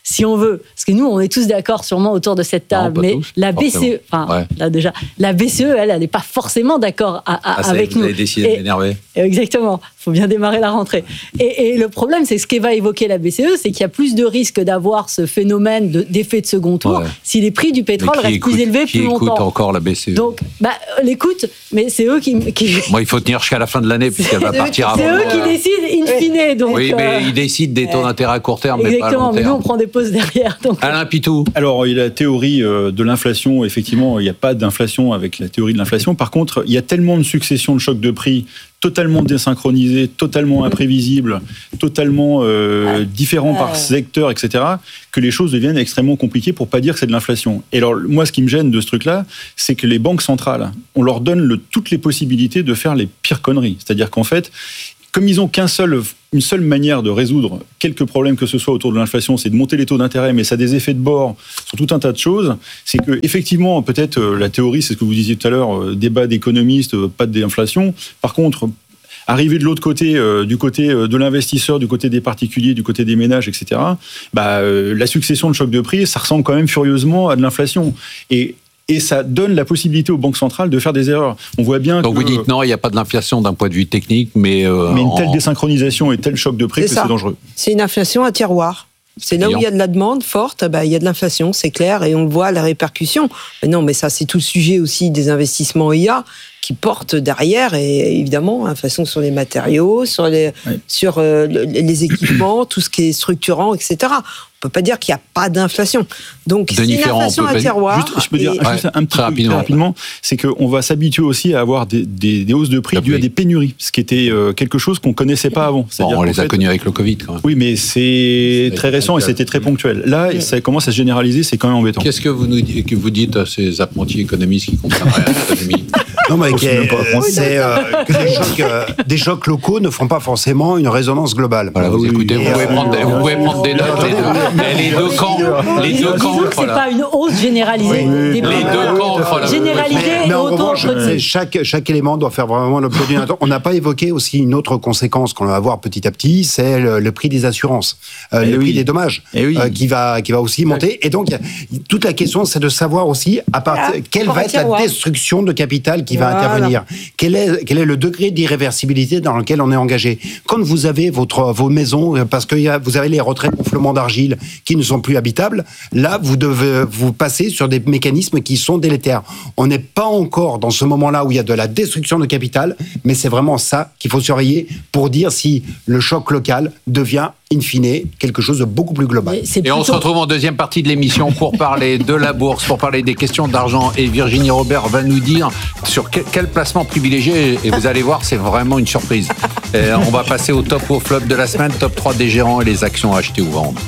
[SPEAKER 3] si on veut, parce que nous, on est tous d'accord sûrement autour de cette table, non, mais tous, la B C E, enfin, ouais. là déjà, la B C E, elle, elle n'est pas forcément d'accord à, à, ah, avec
[SPEAKER 1] vous
[SPEAKER 3] nous.
[SPEAKER 1] Vous avez décidé de m'énerver.
[SPEAKER 3] Exactement. Il faut bien démarrer la rentrée. Et, et le problème, c'est ce qu'va évoquer la B C E, c'est qu'il y a plus de risques d'avoir ce phénomène de, d'effet de second tour ouais. si les prix du pétrole restent
[SPEAKER 1] écoute,
[SPEAKER 3] plus élevés plus longtemps.
[SPEAKER 1] Qui écoute encore la B C E?
[SPEAKER 3] Donc, bah, l'écoute, mais c'est eux qui. qui...
[SPEAKER 1] Moi, il faut tenir jusqu'à la fin de l'année puisqu'elle va partir avant.
[SPEAKER 3] C'est eux qui décident in fine. Donc,
[SPEAKER 1] oui, mais euh... ils décident des taux d'intérêt à court terme,
[SPEAKER 3] exactement,
[SPEAKER 1] mais pas à long terme.
[SPEAKER 3] Mais nous, on prend des pauses derrière. Donc...
[SPEAKER 1] Alain Pitou.
[SPEAKER 5] Alors, il y a la théorie de l'inflation. Effectivement, il n'y a pas d'inflation avec la théorie de l'inflation. Par contre, il y a tellement de successions de chocs de prix totalement désynchronisés, totalement imprévisibles, totalement euh, différents par secteur, et cetera, que les choses deviennent extrêmement compliquées pour pas dire que c'est de l'inflation. Et alors, moi, ce qui me gêne de ce truc-là, c'est que les banques centrales, on leur donne le, toutes les possibilités de faire les pires conneries. C'est-à-dire qu'en fait, comme ils n'ont qu'un seul, une seule manière de résoudre quelques problèmes que ce soit autour de l'inflation, c'est de monter les taux d'intérêt, mais ça a des effets de bord sur tout un tas de choses. C'est que effectivement, peut-être euh, la théorie, c'est ce que vous disiez tout à l'heure, euh, débat d'économistes, euh, pas de désinflation. Par contre, arriver de l'autre côté, euh, du côté de l'investisseur, du côté des particuliers, du côté des ménages, et cetera, bah, euh, la succession de chocs de prix, ça ressemble quand même furieusement à de l'inflation. Et Et ça donne la possibilité aux banques centrales de faire des erreurs. On voit bien
[SPEAKER 1] Donc
[SPEAKER 5] que...
[SPEAKER 1] vous dites non, il n'y a pas de l'inflation d'un point de vue technique, mais... Euh,
[SPEAKER 5] mais une telle
[SPEAKER 1] en...
[SPEAKER 5] désynchronisation et tel choc de prix
[SPEAKER 4] c'est
[SPEAKER 5] que
[SPEAKER 4] ça.
[SPEAKER 5] c'est dangereux.
[SPEAKER 4] C'est une inflation à tiroir. C'est là où il y a de la demande forte, bah, il y a de l'inflation, c'est clair, et on voit la répercussion. Mais non, mais ça, c'est tout le sujet aussi des investissements I A qui portent derrière, et évidemment, l'inflation sur les matériaux, sur les, oui. sur, euh, les équipements, tout ce qui est structurant, et cetera. On ne peut pas dire qu'il n'y a pas d'inflation. Donc,
[SPEAKER 1] c'est une inflation
[SPEAKER 4] à tiroir.
[SPEAKER 5] Juste, je peux dire
[SPEAKER 4] et...
[SPEAKER 5] juste ouais, un petit très peu rapidement, rapidement c'est qu'on va s'habituer aussi à avoir des, des, des hausses de prix dues à des pénuries, ce qui était euh, quelque chose qu'on ne connaissait pas avant.
[SPEAKER 1] Bon, on les fait, a connus avec le Covid, quand même.
[SPEAKER 5] Oui, mais c'est, c'est très récent et c'était très ponctuel. Là, oui. ça commence à se généraliser, c'est quand même embêtant.
[SPEAKER 1] Qu'est-ce que vous, nous, que vous dites à ces apprentis économistes qui comprennent rien à l'économie?
[SPEAKER 2] Non, mais euh, c'est euh, que des chocs, euh, des chocs locaux ne font pas forcément une résonance globale.
[SPEAKER 1] Voilà, vous oui, écoutez, vous, euh, pouvez prendre, vous pouvez prendre des notes, les deux, les deux camps, les deux camps.
[SPEAKER 3] C'est voilà. Pas une hausse généralisée.
[SPEAKER 1] Oui, des les deux camps. Voilà.
[SPEAKER 3] Généralisée
[SPEAKER 2] mais, mais en revanche,
[SPEAKER 3] c'est
[SPEAKER 2] chaque, chaque élément doit faire vraiment l'objet d'une attention. On n'a pas évoqué aussi une autre conséquence qu'on va avoir petit à petit, c'est le, le prix des assurances, euh, le oui. prix des dommages, oui. euh, qui va qui va aussi monter. Et donc toute la question, c'est de savoir aussi à part, voilà. quelle va être la destruction de capital qui va voilà. intervenir. Quel est, quel est le degré d'irréversibilité dans lequel on est engagé? Quand vous avez votre, vos maisons, parce que y a, vous avez les retraits gonflement d'argile qui ne sont plus habitables, là, vous devez vous passer sur des mécanismes qui sont délétères. On n'est pas encore dans ce moment-là où il y a de la destruction de capital, mais c'est vraiment ça qu'il faut surveiller pour dire si le choc local devient in fine, quelque chose de beaucoup plus global.
[SPEAKER 1] Et plutôt... on se retrouve en deuxième partie de l'émission pour parler de la bourse, pour parler des questions d'argent. Et Virginie Robert va nous dire sur quel, quel placement privilégié. Et vous allez voir, c'est vraiment une surprise. Et on va passer au top ou au flop de la semaine, top trois des gérants et les actions à acheter ou vendre.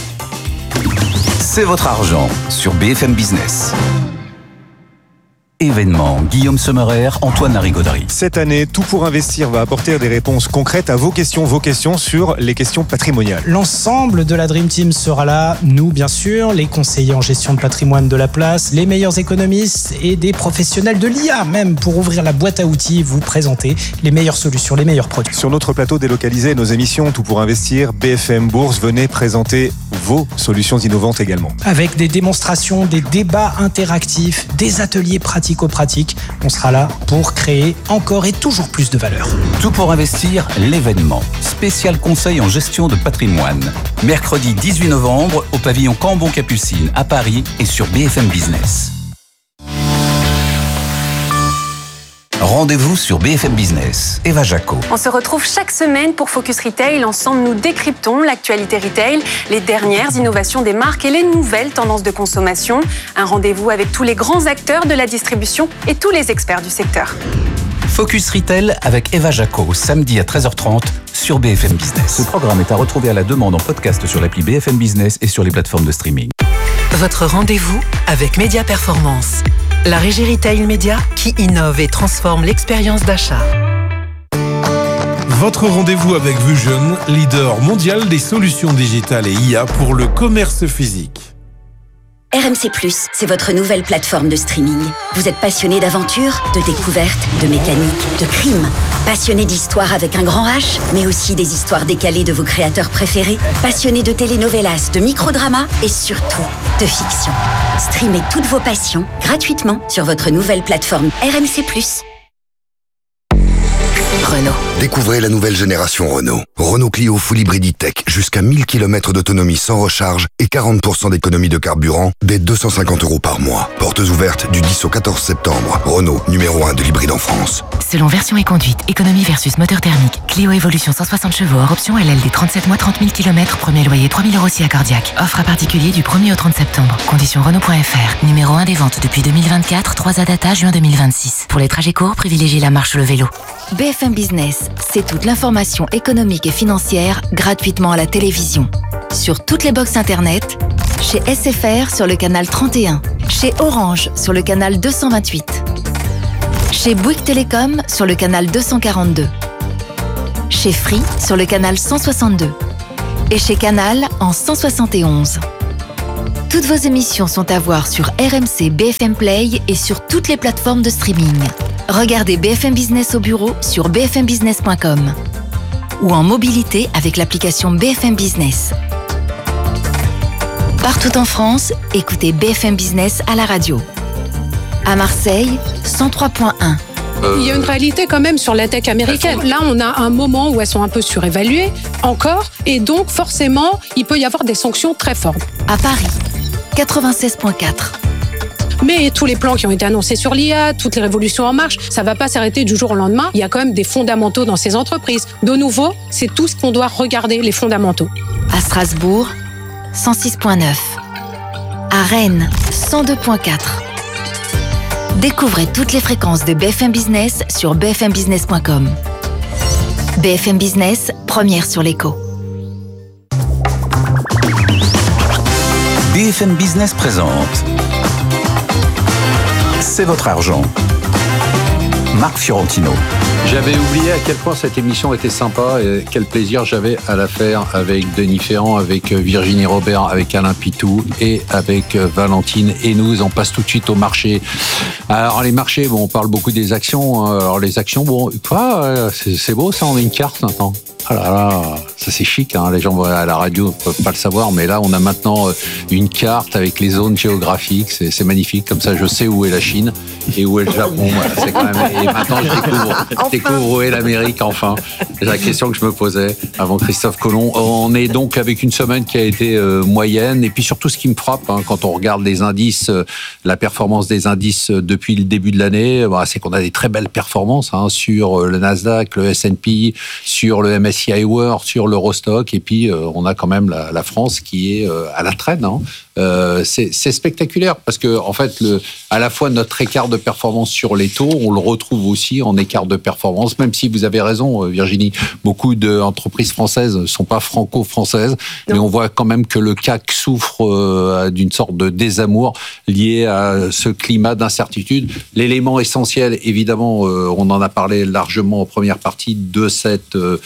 [SPEAKER 6] C'est votre argent sur B F M Business. Événement, Guillaume Sommerer, Antoine Larigauderie.
[SPEAKER 7] Cette année, Tout pour investir va apporter des réponses concrètes à vos questions, vos questions sur les questions patrimoniales.
[SPEAKER 8] L'ensemble de la Dream Team sera là, nous bien sûr, les conseillers en gestion de patrimoine de la place, les meilleurs économistes et des professionnels de l'I A même pour ouvrir la boîte à outils et vous présenter les meilleures solutions, les meilleurs produits.
[SPEAKER 7] Sur notre plateau délocalisé, nos émissions Tout pour investir, B F M Bourse, venez présenter vos solutions innovantes également.
[SPEAKER 8] Avec des démonstrations, des débats interactifs, des ateliers pratico-pratiques, on sera là pour créer encore et toujours plus de valeur.
[SPEAKER 6] Tout pour investir, l'événement. Spécial conseil en gestion de patrimoine. Mercredi dix-huit novembre au pavillon Cambon-Capucine à Paris et sur B F M Business. Rendez-vous sur B F M Business. Eva Jaco.
[SPEAKER 9] On se retrouve chaque semaine pour Focus Retail. Ensemble, nous décryptons l'actualité retail, les dernières innovations des marques et les nouvelles tendances de consommation. Un rendez-vous avec tous les grands acteurs de la distribution et tous les experts du secteur.
[SPEAKER 6] Focus Retail avec Eva Jaco, samedi à treize heures trente sur B F M Business. Ce programme est à retrouver à la demande en podcast sur l'appli B F M Business et sur les plateformes de streaming.
[SPEAKER 10] Votre rendez-vous avec Média Performance, la régie retail média qui innove et transforme l'expérience d'achat.
[SPEAKER 11] Votre rendez-vous avec Vusion, leader mondial des solutions digitales et I A pour le commerce physique.
[SPEAKER 12] R M C plus, c'est votre nouvelle plateforme de streaming. Vous êtes passionné d'aventure, de découverte, de mécanique, de crime. Passionné d'histoire avec un grand H, mais aussi des histoires décalées de vos créateurs préférés. Passionné de telenovelas, de microdramas et surtout de fiction. Streamez toutes vos passions gratuitement sur votre nouvelle plateforme R M C plus.
[SPEAKER 13] Renault. Découvrez la nouvelle génération Renault. Renault Clio Full Hybrid E-Tech, jusqu'à mille kilomètres d'autonomie sans recharge et quarante pour cent d'économie de carburant dès deux cent cinquante euros par mois. Portes ouvertes du dix au quatorze septembre. Renault, numéro un de l'hybride en France.
[SPEAKER 14] Selon version et conduite, économie versus moteur thermique. Clio Evolution cent soixante chevaux hors option L L D trente-sept mois trente mille kilomètres, premier loyer trois mille euros si accordiaque. Offre à particulier du premier au trente septembre. Conditions Renault point F R. Numéro un des ventes depuis deux mille vingt-quatre, trois A data juin deux mille vingt-six. Pour les trajets courts, privilégiez la marche ou le vélo.
[SPEAKER 15] B F M Business, c'est toute l'information économique et financière gratuitement à la télévision. Sur toutes les box internet, chez S F R sur le canal trente et un, chez Orange sur le canal deux cent vingt-huit, chez Bouygues Télécom sur le canal deux cent quarante-deux, chez Free sur le canal cent soixante-deux et chez Canal en cent soixante et onze. Toutes vos émissions sont à voir sur R M C B F M Play et sur toutes les plateformes de streaming. Regardez B F M Business au bureau sur b f m business point com ou en mobilité avec l'application B F M Business. Partout en France, écoutez B F M Business à la radio. À Marseille, cent trois point un.
[SPEAKER 16] Il y a une réalité quand même sur la tech américaine. Là, on a un moment où elles sont un peu surévaluées, encore, et donc forcément, il peut y avoir des sanctions très fortes.
[SPEAKER 15] À Paris, quatre-vingt-seize point quatre.
[SPEAKER 16] Mais tous les plans qui ont été annoncés sur l'I A, toutes les révolutions en marche, ça ne va pas s'arrêter du jour au lendemain. Il y a quand même des fondamentaux dans ces entreprises. De nouveau, c'est tout ce qu'on doit regarder, les fondamentaux.
[SPEAKER 15] À Strasbourg, cent six point neuf. À Rennes, cent deux point quatre. Découvrez toutes les fréquences de B F M Business sur b f m business point com. B F M Business, première sur l'écho.
[SPEAKER 6] B F M Business présente C'est votre argent. Marc Fiorentino.
[SPEAKER 1] J'avais oublié à quel point cette émission était sympa et quel plaisir j'avais à la faire avec Denis Ferrand, avec Virginie Robert, avec Alain Pitou et avec Valentine Hénouz. On passe tout de suite au marché. Alors les marchés, bon, on parle beaucoup des actions. Alors les actions, bon, quoi, c'est, c'est beau ça, on a une carte maintenant. Ah là là, ça c'est chic, hein. Les gens à la radio ne peuvent pas le savoir, mais là on a maintenant une carte avec les zones géographiques, c'est, c'est magnifique, comme ça je sais où est la Chine et où est le Japon. Voilà, c'est quand même... Et maintenant je découvre, je découvre où est l'Amérique enfin. C'est la question que je me posais avant Christophe Colomb. On est donc avec une semaine qui a été euh, moyenne, et puis surtout ce qui me frappe hein, quand on regarde les indices, euh, la performance des indices euh, depuis le début de l'année, bah, c'est qu'on a des très belles performances hein, sur euh, le Nasdaq, le S and P, sur le M S C I World, sur l'Eurostock, et puis euh, on a quand même la, la France qui est euh, à la traîne. Hein. Euh, c'est, c'est spectaculaire parce que en fait, le, à la fois notre écart de performance sur les taux, on le retrouve aussi en écart de performance. Même si vous avez raison, Virginie, beaucoup d'entreprises françaises ne sont pas franco-françaises, non. Mais on voit quand même que le C A C souffre euh, d'une sorte de désamour lié à ce climat d'incertitude. L'élément essentiel, évidemment, euh, on en a parlé largement en première partie de cet euh,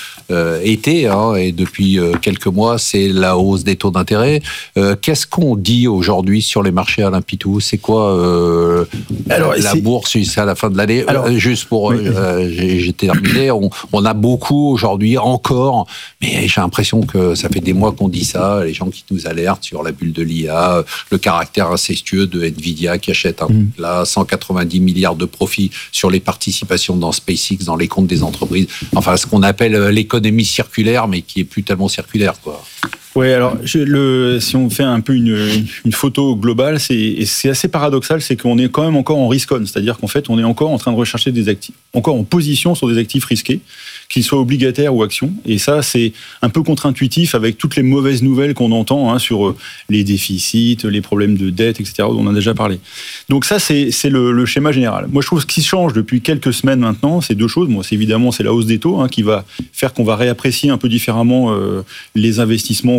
[SPEAKER 1] été, hein, et depuis euh, quelques mois, c'est la hausse des taux d'intérêt. Euh, qu'est-ce qu'on dit aujourd'hui sur les marchés, Alain Pitou? C'est quoi euh, Alors, la c'est... bourse c'est à la fin de l'année? Alors, euh, Juste pour... Oui. Euh, j'ai, j'ai terminé. On, on a beaucoup aujourd'hui encore, mais j'ai l'impression que ça fait des mois qu'on dit ça, les gens qui nous alertent sur la bulle de l'I A, le caractère incestueux de Nvidia qui achète un, mmh. là, cent quatre-vingt-dix milliards de profits sur les participations dans SpaceX, dans les comptes des entreprises. Enfin, ce qu'on appelle l'économie circulaire, mais qui est plus tellement circulaire, quoi.
[SPEAKER 5] Oui, alors je, le, si on fait un peu une, une photo globale, c'est, c'est assez paradoxal, c'est qu'on est quand même encore en risk-on, c'est-à-dire qu'en fait, on est encore en train de rechercher des actifs, encore en position sur des actifs risqués, qu'ils soient obligataires ou actions. Et ça, c'est un peu contre-intuitif avec toutes les mauvaises nouvelles qu'on entend hein, sur les déficits, les problèmes de dette, et cetera, dont on a déjà parlé. Donc ça, c'est, c'est le, le schéma général. Moi, je trouve que ce qui change depuis quelques semaines maintenant, c'est deux choses. Moi, c'est évidemment, c'est la hausse des taux hein, qui va faire qu'on va réapprécier un peu différemment euh, les investissements qu'on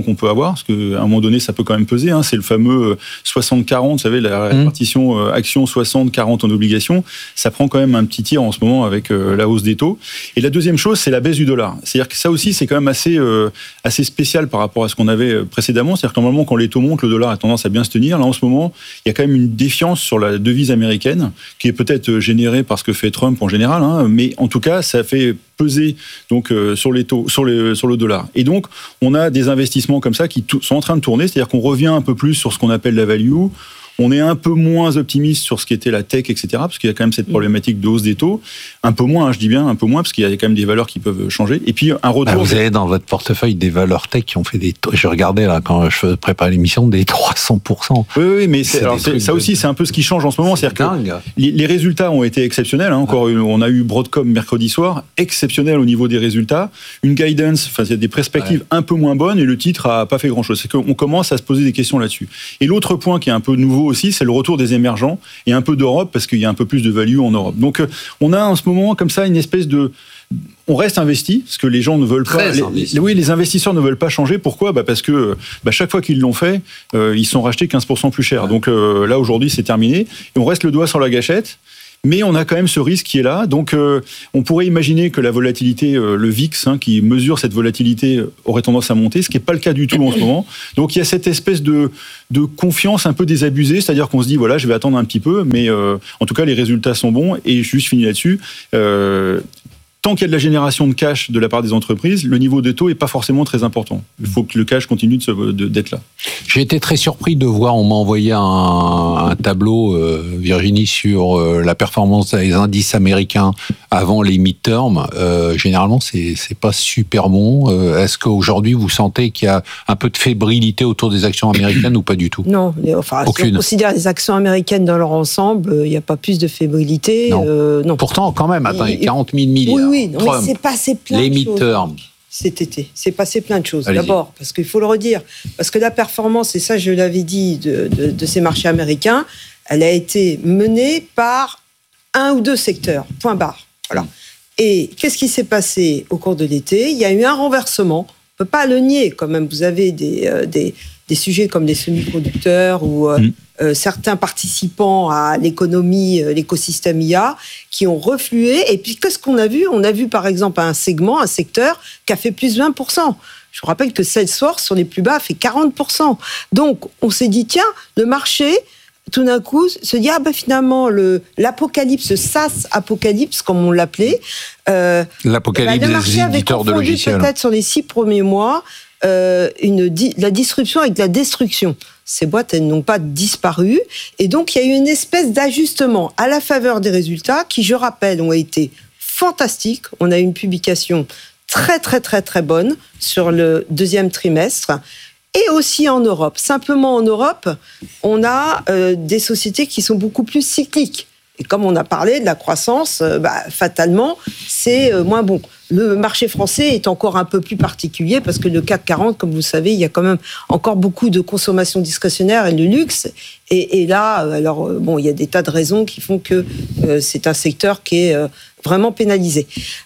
[SPEAKER 5] qu'on peut avoir, parce qu'à un moment donné, ça peut quand même peser. Hein, c'est le fameux soixante quarante, vous savez, la répartition mmh. action soixante quarante en obligations. Ça prend quand même un petit tir en ce moment avec euh, la hausse des taux. Et la deuxième chose, c'est la baisse du dollar. C'est-à-dire que ça aussi, c'est quand même assez, euh, assez spécial par rapport à ce qu'on avait précédemment. C'est-à-dire que normalement, quand les taux montent, le dollar a tendance à bien se tenir. Là, en ce moment, il y a quand même une défiance sur la devise américaine, qui est peut-être générée par ce que fait Trump en général, hein, mais en tout cas, ça fait peser donc euh, sur les taux, sur, les, sur le dollar. Et donc, on a des investissements comme ça qui t- sont en train de tourner, c'est-à-dire qu'on revient un peu plus sur ce qu'on appelle la value. On est un peu moins optimiste sur ce qui était la tech, et cetera, parce qu'il y a quand même cette problématique de hausse des taux. Un peu moins, hein, je dis bien un peu moins, parce qu'il y a quand même des valeurs qui peuvent changer. Et puis, un retour...
[SPEAKER 1] Ah, vous avez dans votre portefeuille des valeurs tech qui ont fait des taux... Je regardais, là, quand je préparais l'émission, des trois cents pour cent.
[SPEAKER 5] Oui, oui, mais c'est, alors, c'est, ça aussi, c'est un peu ce qui change en ce moment. C'est C'est-à-dire que les, les résultats ont été exceptionnels. Hein. Encore, ah. On a eu Broadcom mercredi soir, exceptionnel au niveau des résultats. Une guidance, enfin, il y a des perspectives ouais. un peu moins bonnes, et le titre a pas fait grand-chose. C'est qu'on commence à se poser des questions là-dessus. Et l'autre point qui est un peu nouveau aussi, c'est le retour des émergents et un peu d'Europe, parce qu'il y a un peu plus de value en Europe. Donc, on a en ce moment, comme ça, une espèce de... On reste investi, parce que les gens ne veulent pas... Les, les, oui, les investisseurs ne veulent pas changer. Pourquoi ? Bah parce que bah chaque fois qu'ils l'ont fait, euh, ils sont rachetés quinze pour cent plus cher. Ouais. Donc euh, là, aujourd'hui, c'est terminé. Et on reste le doigt sur la gâchette. Mais on a quand même ce risque qui est là. Donc, euh, on pourrait imaginer que la volatilité, euh, le V I X, hein, qui mesure cette volatilité, aurait tendance à monter, ce qui n'est pas le cas du tout en ce moment. Donc, il y a cette espèce de, de confiance un peu désabusée, c'est-à-dire qu'on se dit, voilà, je vais attendre un petit peu, mais euh, en tout cas, les résultats sont bons. Et je juste finis là-dessus. Euh, Tant qu'il y a de la génération de cash de la part des entreprises, le niveau de taux n'est pas forcément très important. Il faut que le cash continue de se, de, d'être là.
[SPEAKER 1] J'ai été très surpris de voir, on m'a envoyé un, un tableau, euh, Virginie, sur euh, la performance des indices américains avant les midterms. Euh, généralement, c'est, c'est pas super bon. Euh, est-ce qu'aujourd'hui, vous sentez qu'il y a un peu de fébrilité autour des actions américaines ou pas du tout ?
[SPEAKER 4] Non, enfin, aucune. Si on considère les actions américaines dans leur ensemble, il n'y a pas plus de fébrilité.
[SPEAKER 1] Non.
[SPEAKER 4] Euh, non.
[SPEAKER 1] Pourtant, quand même, attends, il y a quarante mille milliards.
[SPEAKER 4] Oui, oui, non, mais c'est passé plein
[SPEAKER 1] les
[SPEAKER 4] de choses. Les
[SPEAKER 1] midterms.
[SPEAKER 4] Cet été, c'est passé plein de choses.
[SPEAKER 1] Allez-y.
[SPEAKER 4] D'abord, parce qu'il faut le redire, parce que la performance, et ça je l'avais dit, de, de, de ces marchés américains, elle a été menée par un ou deux secteurs, point barre. Voilà. Et qu'est-ce qui s'est passé au cours de l'été ? Il y a eu un renversement, on ne peut pas le nier quand même, vous avez des, euh, des, des sujets comme les semi-conducteurs ou... Euh, mmh. Euh, certains participants à l'économie, euh, l'écosystème I A, qui ont reflué. Et puis, qu'est-ce qu'on a vu ? On a vu, par exemple, un segment, un secteur qui a fait plus de vingt pour cent. Je vous rappelle que Salesforce, sur les plus bas, a fait quarante pour cent. Donc, on s'est dit, tiens, le marché, tout d'un coup, se dit, ah ben finalement, le, l'apocalypse, SaaS apocalypse, comme on l'appelait. Euh,
[SPEAKER 1] l'apocalypse ben, des éditeurs de logiciels.
[SPEAKER 4] Peut-être sur les six premiers mois, euh, une, la disruption avec la destruction. Ces boîtes, elles n'ont pas disparu. Et donc, il y a eu une espèce d'ajustement à la faveur des résultats qui, je rappelle, ont été fantastiques. On a eu une publication très, très, très, très bonne sur le deuxième trimestre. Et aussi en Europe. Simplement, en Europe, on a euh, des sociétés qui sont beaucoup plus cycliques. Et comme on a parlé de la croissance, euh, bah, fatalement, c'est euh, moins bon. Le marché français est encore un peu plus particulier parce que le C A C quarante, comme vous savez, il y a quand même encore beaucoup de consommation discrétionnaire et de luxe. Et, et là, alors bon, il y a des tas de raisons qui font que euh, c'est un secteur qui est euh, vraiment pénalisé.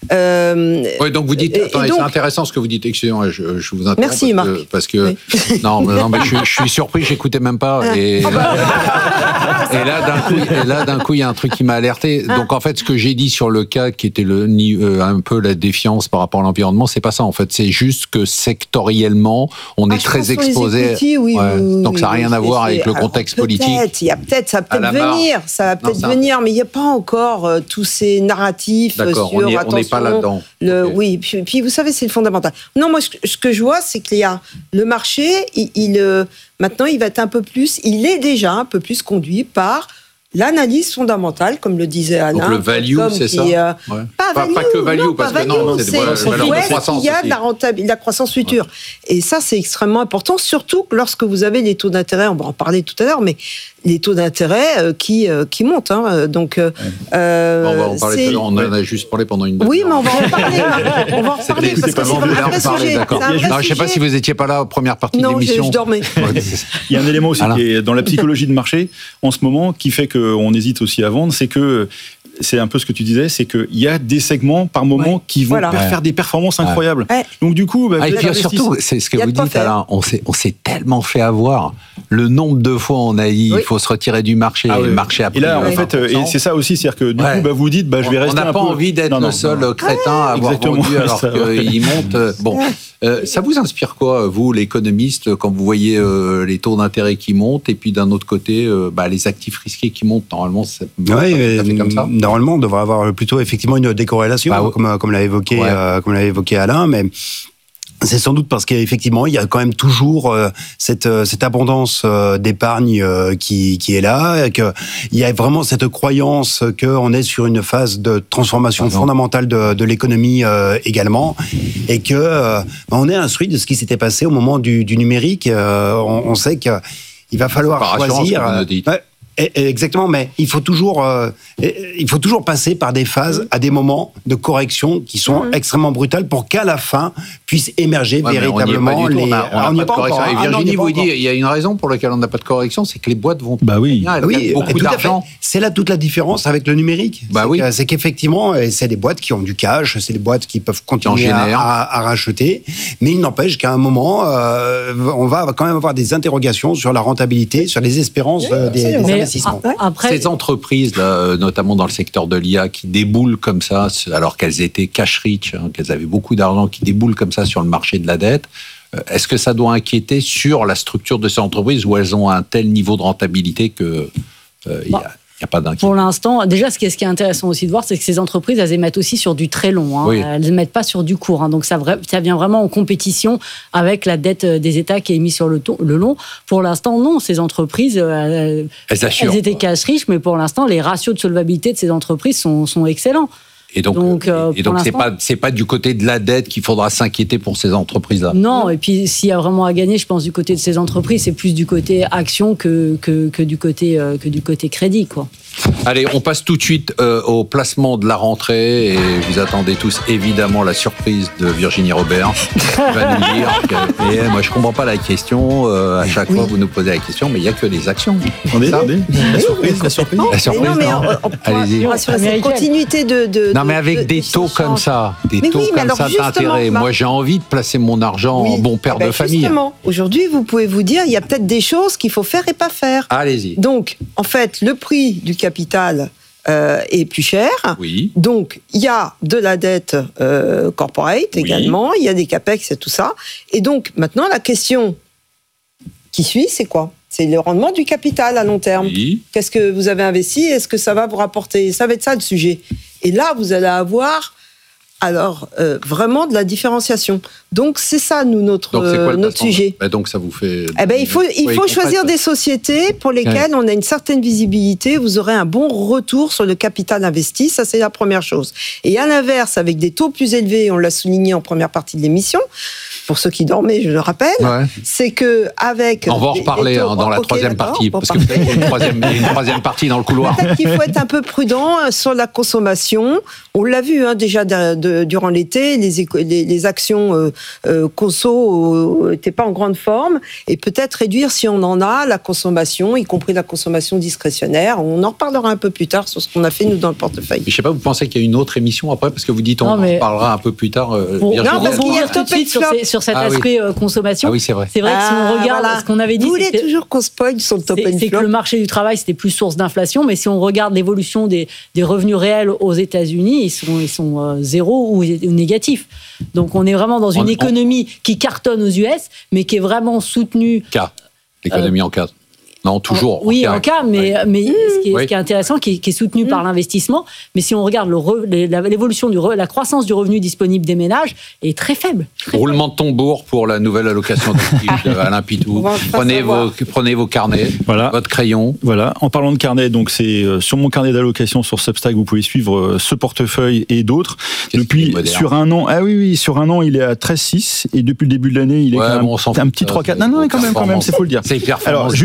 [SPEAKER 1] Euh, oui, donc vous dites, attendez, donc, c'est intéressant ce que vous dites. Excusez-moi, je, je vous interromps.
[SPEAKER 4] Merci,
[SPEAKER 1] parce
[SPEAKER 4] Marc.
[SPEAKER 1] Que, parce que oui. non, mais, non, mais je, je suis surpris, j'écoutais même pas. Et, et, là, et là, d'un coup, et là, d'un coup, il y a un truc qui m'a alerté. Donc en fait, ce que j'ai dit sur le C A C, qui était le euh, un peu la défiance par rapport à l'environnement, c'est pas ça. En fait, c'est juste que sectoriellement, on est ah, très exposé.
[SPEAKER 4] Equity, oui,
[SPEAKER 1] ouais.
[SPEAKER 4] oui,
[SPEAKER 1] donc ça n'a rien
[SPEAKER 4] oui,
[SPEAKER 1] à voir avec le
[SPEAKER 4] alors,
[SPEAKER 1] contexte
[SPEAKER 4] peut-être,
[SPEAKER 1] politique.
[SPEAKER 4] Il y a peut-être, ça va peut-être venir, ça va peut-être non, ça... venir, mais il n'y a pas encore euh, tous ces narratifs
[SPEAKER 1] D'accord,
[SPEAKER 4] sur
[SPEAKER 1] on est,
[SPEAKER 4] attention.
[SPEAKER 1] On n'est pas là-dedans.
[SPEAKER 4] Le,
[SPEAKER 1] okay.
[SPEAKER 4] Oui, puis, puis vous savez, c'est le fondamental. Non, moi, ce, ce que je vois, c'est qu'il y a le marché, il, il euh, maintenant, il va être un peu plus, il est déjà un peu plus conduit par l'analyse fondamentale, comme le disait Alain.
[SPEAKER 1] Donc le value, c'est
[SPEAKER 4] qui,
[SPEAKER 1] ça
[SPEAKER 4] euh,
[SPEAKER 1] ouais.
[SPEAKER 4] Pas,
[SPEAKER 1] pas,
[SPEAKER 4] value,
[SPEAKER 1] pas que value,
[SPEAKER 4] non,
[SPEAKER 1] parce
[SPEAKER 4] pas
[SPEAKER 1] que
[SPEAKER 4] value,
[SPEAKER 1] non, c'est,
[SPEAKER 4] c'est,
[SPEAKER 1] de valeur
[SPEAKER 4] c'est
[SPEAKER 1] de croissance.
[SPEAKER 4] Il y a
[SPEAKER 1] aussi.
[SPEAKER 4] de la, rentabilité, de la croissance future. Ouais. Et ça, c'est extrêmement important, surtout lorsque vous avez les taux d'intérêt, on va en parler tout à l'heure, mais les taux d'intérêt euh, qui, euh, qui montent. Hein, donc, euh,
[SPEAKER 1] euh, on va en parler tout à l'heure, on en a juste parlé pendant une demi-heure.
[SPEAKER 4] Oui, mais on va en parler. on va en parler parce que c'est un vrai sujet.
[SPEAKER 1] Je ne sais pas si vous n'étiez pas là aux premières parties de l'émission.
[SPEAKER 4] Non, je dormais.
[SPEAKER 5] Il y a un élément aussi qui est dans la psychologie de marché, en ce moment, qui fait qu'on hésite aussi à vendre, c'est que c'est un peu ce que tu disais, c'est qu'il y a des segments par moment ouais. qui vont voilà. faire des performances ouais. incroyables. Ouais. Donc du coup, bah,
[SPEAKER 1] ah, et puis surtout, c'est ce que vous dites, Alain, on s'est, on s'est tellement fait avoir. Le nombre de fois on a dit, oui. il faut se retirer du marché, ah, oui. le marché a pris.
[SPEAKER 5] Et là, en fait, et c'est ça aussi, c'est-à-dire que du ouais. coup, bah, vous dites, bah, je vais rester un peu.
[SPEAKER 1] On n'a pas envie d'être non, non, le seul non. crétin à avoir vendu alors qu'il monte. Bon, euh, ça vous inspire quoi, vous, l'économiste, quand vous voyez euh, les taux d'intérêt qui montent et puis d'un autre côté, euh, bah, les actifs risqués qui montent? Normalement, c'est
[SPEAKER 2] ouais, ça fait comme ça. Normalement, on devrait avoir plutôt effectivement une décorrélation, bah, comme, comme l'a évoqué, ouais. euh, comme l'a évoqué Alain, mais. C'est sans doute parce qu'effectivement, il y a quand même toujours euh, cette, euh, cette abondance euh, d'épargne euh, qui, qui est là, et qu'il y a vraiment cette croyance qu'on est sur une phase de transformation ah fondamentale de, de l'économie euh, également, et que euh, on est instruit de ce qui s'était passé au moment du, du numérique. Euh, on, on sait qu'il va falloir choisir. Euh, Exactement, mais il faut toujours, euh, il faut toujours passer par des phases, à des moments de correction qui sont mmh. extrêmement brutales pour qu'à la fin puissent émerger ouais,
[SPEAKER 1] véritablement
[SPEAKER 2] les.
[SPEAKER 1] On n'a pas de correction. Et Virginie vous dit, il y a une raison pour laquelle on n'a pas de correction, c'est que les boîtes vont.
[SPEAKER 2] Bah oui.
[SPEAKER 1] Elles
[SPEAKER 2] oui,
[SPEAKER 1] beaucoup d'argent.
[SPEAKER 2] C'est là toute la différence avec le numérique.
[SPEAKER 1] Bah
[SPEAKER 2] c'est
[SPEAKER 1] oui.
[SPEAKER 2] Que, c'est qu'effectivement, c'est des boîtes qui ont du cash, c'est des boîtes qui peuvent continuer à, à, à racheter, mais il n'empêche qu'à un moment, euh, on va quand même avoir des interrogations sur la rentabilité, sur les espérances oui, des, des investissements.
[SPEAKER 1] Après, ces entreprises, là, notamment dans le secteur de l'I A, qui déboulent comme ça, alors qu'elles étaient cash rich, hein, qu'elles avaient beaucoup d'argent, qui déboulent comme ça sur le marché de la dette, est-ce que ça doit inquiéter sur la structure de ces entreprises où elles ont un tel niveau de rentabilité que euh, il y a Il n'y a pas d'inquiétude.
[SPEAKER 3] Pour l'instant, déjà, ce qui est, ce qui est intéressant aussi de voir, c'est que ces entreprises, elles émettent aussi sur du très long. Hein. Oui. Elles n'émettent pas sur du court. Hein. Donc, ça, ça vient vraiment en compétition avec la dette des États qui est mise sur le, ton, le long. Pour l'instant, non. Ces entreprises, elles, elles, elles étaient cash riches, mais pour l'instant, les ratios de solvabilité de ces entreprises sont, sont excellents.
[SPEAKER 1] Et donc, donc, euh, et donc c'est pas c'est pas du côté de la dette qu'il faudra s'inquiéter pour ces entreprises-là.
[SPEAKER 3] Non, et puis s'il y a vraiment à gagner, je pense du côté de ces entreprises, c'est plus du côté action que que, que du côté euh, que du côté crédit, quoi.
[SPEAKER 1] Allez, on passe tout de suite euh, au placement de la rentrée et vous attendez tous évidemment la surprise de Virginie Robert qui va nous dire que, et moi je comprends pas la question, euh, à chaque oui. fois vous nous posez la question, mais il y a que des actions.
[SPEAKER 5] On est là, la surprise, la surprise.
[SPEAKER 1] La surprise. Non, mais
[SPEAKER 4] non. On, on Allez-y. Sur cette continuité de, de
[SPEAKER 1] non mais avec de, des de taux comme ça, des mais taux oui, comme ça d'intérêt. Moi j'ai envie de placer mon argent oui. en bon père ben, de famille.
[SPEAKER 4] Justement, aujourd'hui vous pouvez vous dire il y a peut-être des choses qu'il faut faire et pas faire.
[SPEAKER 1] Allez-y.
[SPEAKER 4] Donc en fait le prix du capital euh, est plus cher.
[SPEAKER 1] Oui.
[SPEAKER 4] Donc, il y a de la dette euh, corporate oui. également, il y a des capex et tout ça. Et donc, maintenant, la question qui suit, c'est quoi ? C'est le rendement du capital à long terme.
[SPEAKER 1] Oui.
[SPEAKER 4] Qu'est-ce que vous avez investi ? Est-ce que ça va vous rapporter ? Ça va être ça le sujet. Et là, vous allez avoir... Alors, euh, vraiment de la différenciation. Donc, c'est ça, nous, notre, euh, notre sujet.
[SPEAKER 1] Bah donc, ça vous fait...
[SPEAKER 4] Eh ben, il faut, il faut choisir des sociétés pour lesquelles ouais. on a une certaine visibilité. Vous aurez un bon retour sur le capital investi. Ça, c'est la première chose. Et à l'inverse, avec des taux plus élevés, on l'a souligné en première partie de l'émission, pour ceux qui dormaient, je le rappelle, ouais. c'est que avec
[SPEAKER 1] on va en reparler taux, dans la okay, troisième partie, parce qu'il y a une troisième, une troisième partie dans le couloir.
[SPEAKER 4] Peut-être qu'il faut être un peu prudent sur la consommation. On l'a vu hein, déjà de, de, durant l'été, les, les, les actions euh, euh, conso n'étaient pas en grande forme, et peut-être réduire, si on en a, la consommation, y compris la consommation discrétionnaire. On en reparlera un peu plus tard sur ce qu'on a fait, nous, dans le portefeuille.
[SPEAKER 1] Mais je ne sais pas, vous pensez qu'il y a une autre émission après, parce que vous dites on non, mais... en parlera un peu plus tard. Euh,
[SPEAKER 3] bon, non, parce qu'il y a tout de suite sur, ces, sur cet ah, aspect oui. consommation.
[SPEAKER 1] Ah oui, c'est vrai.
[SPEAKER 3] C'est vrai que si on regarde
[SPEAKER 4] voilà.
[SPEAKER 3] ce qu'on avait dit...
[SPEAKER 4] Vous voulez toujours qu'on spoil sur le top and flop.
[SPEAKER 3] C'est que le marché du travail, c'était plus source d'inflation, mais si on regarde l'évolution des, des revenus réels aux États-Unis, ils sont, ils sont euh, zéro ou, ou négatifs. Donc on est vraiment dans une on, économie on... qui cartonne aux U S, mais qui est vraiment soutenue...
[SPEAKER 1] K, l'économie euh, en cas. Non, toujours.
[SPEAKER 3] En, oui, en cas, mais, ouais. mais mmh. ce, qui est,
[SPEAKER 1] oui.
[SPEAKER 3] ce qui est intéressant, qui est, qui est soutenu mmh. par l'investissement, mais si on regarde le re, l'évolution du re, la croissance du revenu disponible des ménages est très faible. Très
[SPEAKER 1] Roulement faible. de tambour pour la nouvelle allocation de Alain Pitou. Prenez vos, prenez vos carnets, voilà. votre crayon.
[SPEAKER 5] Voilà. En parlant de carnet, donc c'est euh, sur mon carnet d'allocation sur Substack, vous pouvez suivre euh, ce portefeuille et d'autres. Qu'est-ce depuis sur un an, ah oui, oui, sur un an, il est à treize virgule six et depuis le début de l'année, il est
[SPEAKER 1] ouais,
[SPEAKER 5] quand même
[SPEAKER 1] bon,
[SPEAKER 5] un petit trois quatre. Non, non, quand même, quand même, c'est faut le dire.
[SPEAKER 1] C'est hyper.
[SPEAKER 5] Alors, juste la, la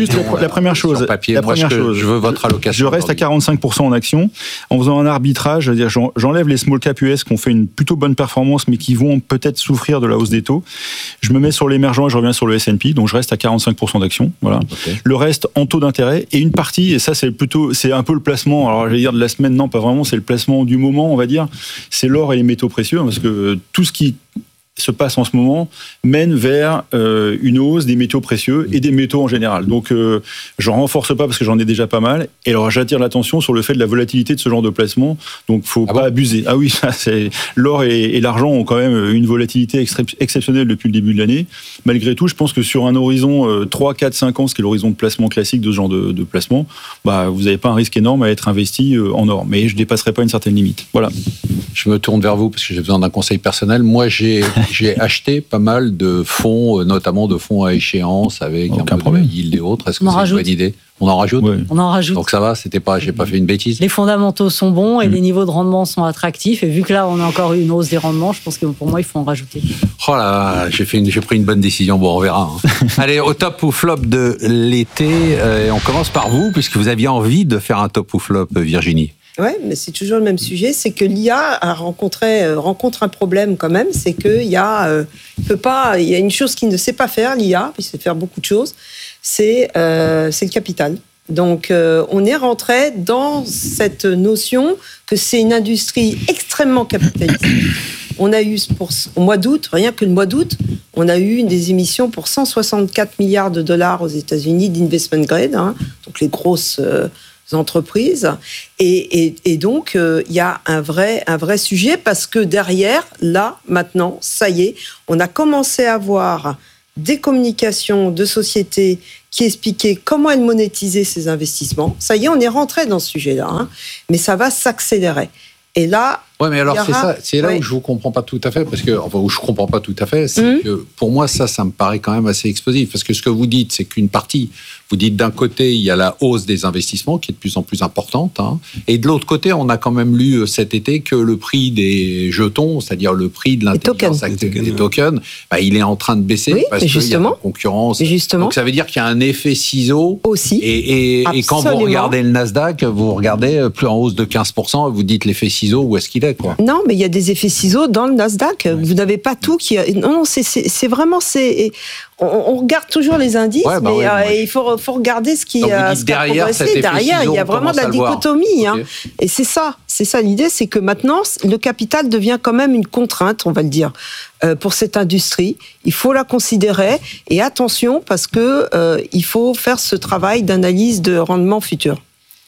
[SPEAKER 5] la première chose,
[SPEAKER 1] papier.
[SPEAKER 5] la
[SPEAKER 1] Moi,
[SPEAKER 5] première
[SPEAKER 1] je,
[SPEAKER 5] chose,
[SPEAKER 1] je veux votre allocation.
[SPEAKER 5] Je reste à quarante-cinq pour cent en actions. En faisant un arbitrage, c'est-à-dire j'enlève les small cap U S qui ont fait une plutôt bonne performance, mais qui vont peut-être souffrir de la hausse des taux. Je me mets sur l'émergent et je reviens sur le S and P, donc je reste à quarante-cinq pour cent d'actions. Voilà. Okay. Le reste en taux d'intérêt et une partie, et ça c'est plutôt, c'est un peu le placement. Alors je vais dire de la semaine, non, pas vraiment. C'est le placement du moment, on va dire. C'est l'or et les métaux précieux, parce que tout ce qui se passe en ce moment mène vers euh, une hausse des métaux précieux et des métaux en général. Donc, euh, j'en renforce pas parce que j'en ai déjà pas mal. Et alors, j'attire l'attention sur le fait de la volatilité de ce genre de placement. Donc, faut ah pas bon abuser. Ah oui, ça, c'est l'or et, et l'argent ont quand même une volatilité extré- exceptionnelle depuis le début de l'année. Malgré tout, je pense que sur un horizon euh, trois, quatre, cinq ans, ce qui est l'horizon de placement classique de ce genre de, de placement, bah, vous n'avez pas un risque énorme à être investi euh, en or. Mais je dépasserai pas une certaine limite. Voilà.
[SPEAKER 1] Je me tourne vers vous parce que j'ai besoin d'un conseil personnel. Moi, j'ai j'ai acheté pas mal de fonds, notamment de fonds à échéance avec Aucun un peu problème. de yield et autres. Est-ce que
[SPEAKER 3] On
[SPEAKER 1] c'est
[SPEAKER 3] en
[SPEAKER 1] une
[SPEAKER 3] rajoute.
[SPEAKER 1] bonne idée ? On en rajoute ?
[SPEAKER 3] Ouais. On en rajoute.
[SPEAKER 1] Donc ça va, c'était pas, j'ai pas fait une bêtise.
[SPEAKER 3] Les fondamentaux sont bons et
[SPEAKER 1] mmh.
[SPEAKER 3] les niveaux de rendement sont attractifs. Et vu que là, on a encore eu une hausse des rendements, je pense que pour moi, il faut en rajouter.
[SPEAKER 1] Oh là, j'ai fait une, j'ai pris une bonne décision. Bon, on verra. Hein. Allez, au top ou flop de l'été. Euh, on commence par vous, puisque vous aviez envie de faire un top ou flop, Virginie.
[SPEAKER 4] Oui, mais c'est toujours le même sujet, c'est que l'I A a rencontré, euh, rencontre un problème quand même, c'est qu'il y a, euh, peut pas, il y a une chose qu'il ne sait pas faire, l'I A, il sait faire beaucoup de choses, c'est, euh, c'est le capital. Donc, euh, on est rentré dans cette notion que c'est une industrie extrêmement capitaliste. On a eu, pour, au mois d'août, rien que le mois d'août, on a eu des émissions pour cent soixante-quatre milliards de dollars aux États-Unis d'investment grade, hein, donc les grosses euh, entreprises. Et, et, et donc, il euh, y a un vrai, un vrai sujet parce que derrière, là, maintenant, ça y est, on a commencé à voir des communications de sociétés qui expliquaient comment elles monétisaient ces investissements. Ça y est, on est rentré dans ce sujet-là, hein, mais ça va s'accélérer. Et là,
[SPEAKER 1] ouais, mais alors
[SPEAKER 4] aura...
[SPEAKER 1] c'est ça, c'est là
[SPEAKER 4] ouais.
[SPEAKER 1] où je vous comprends pas tout à fait, parce que enfin où je comprends pas tout à fait, c'est mmh. que pour moi ça, ça me paraît quand même assez explosif, parce que ce que vous dites, c'est qu'une partie, vous dites d'un côté il y a la hausse des investissements qui est de plus en plus importante, hein, et de l'autre côté on a quand même lu cet été que le prix des jetons, c'est-à-dire le prix de l'intelligence artificielle, des tokens, bah, il est en train de baisser
[SPEAKER 4] oui,
[SPEAKER 1] parce qu'il y a de la concurrence.
[SPEAKER 4] Justement.
[SPEAKER 1] Donc ça veut dire qu'il y a un effet ciseau
[SPEAKER 4] aussi.
[SPEAKER 1] Et, et, et quand vous regardez le Nasdaq, vous regardez plus en hausse de quinze pour cent, vous dites l'effet ciseau, où est-ce qu'il est quoi?
[SPEAKER 4] Non, mais il y a des effets ciseaux dans le Nasdaq. Ouais. Vous n'avez pas tout qui. Non, non, c'est, c'est, c'est vraiment. C'est... On, on regarde toujours les indices, ouais, bah mais ouais, euh, ouais. il faut, faut regarder ce qui, euh, ce qui a progressé. Derrière, il y a vraiment de la dichotomie. Hein. Okay. Et c'est ça, c'est ça l'idée, c'est que maintenant, le capital devient quand même une contrainte, on va le dire, euh, pour cette industrie. Il faut la considérer et attention parce que euh, il faut faire ce travail d'analyse de rendement futur.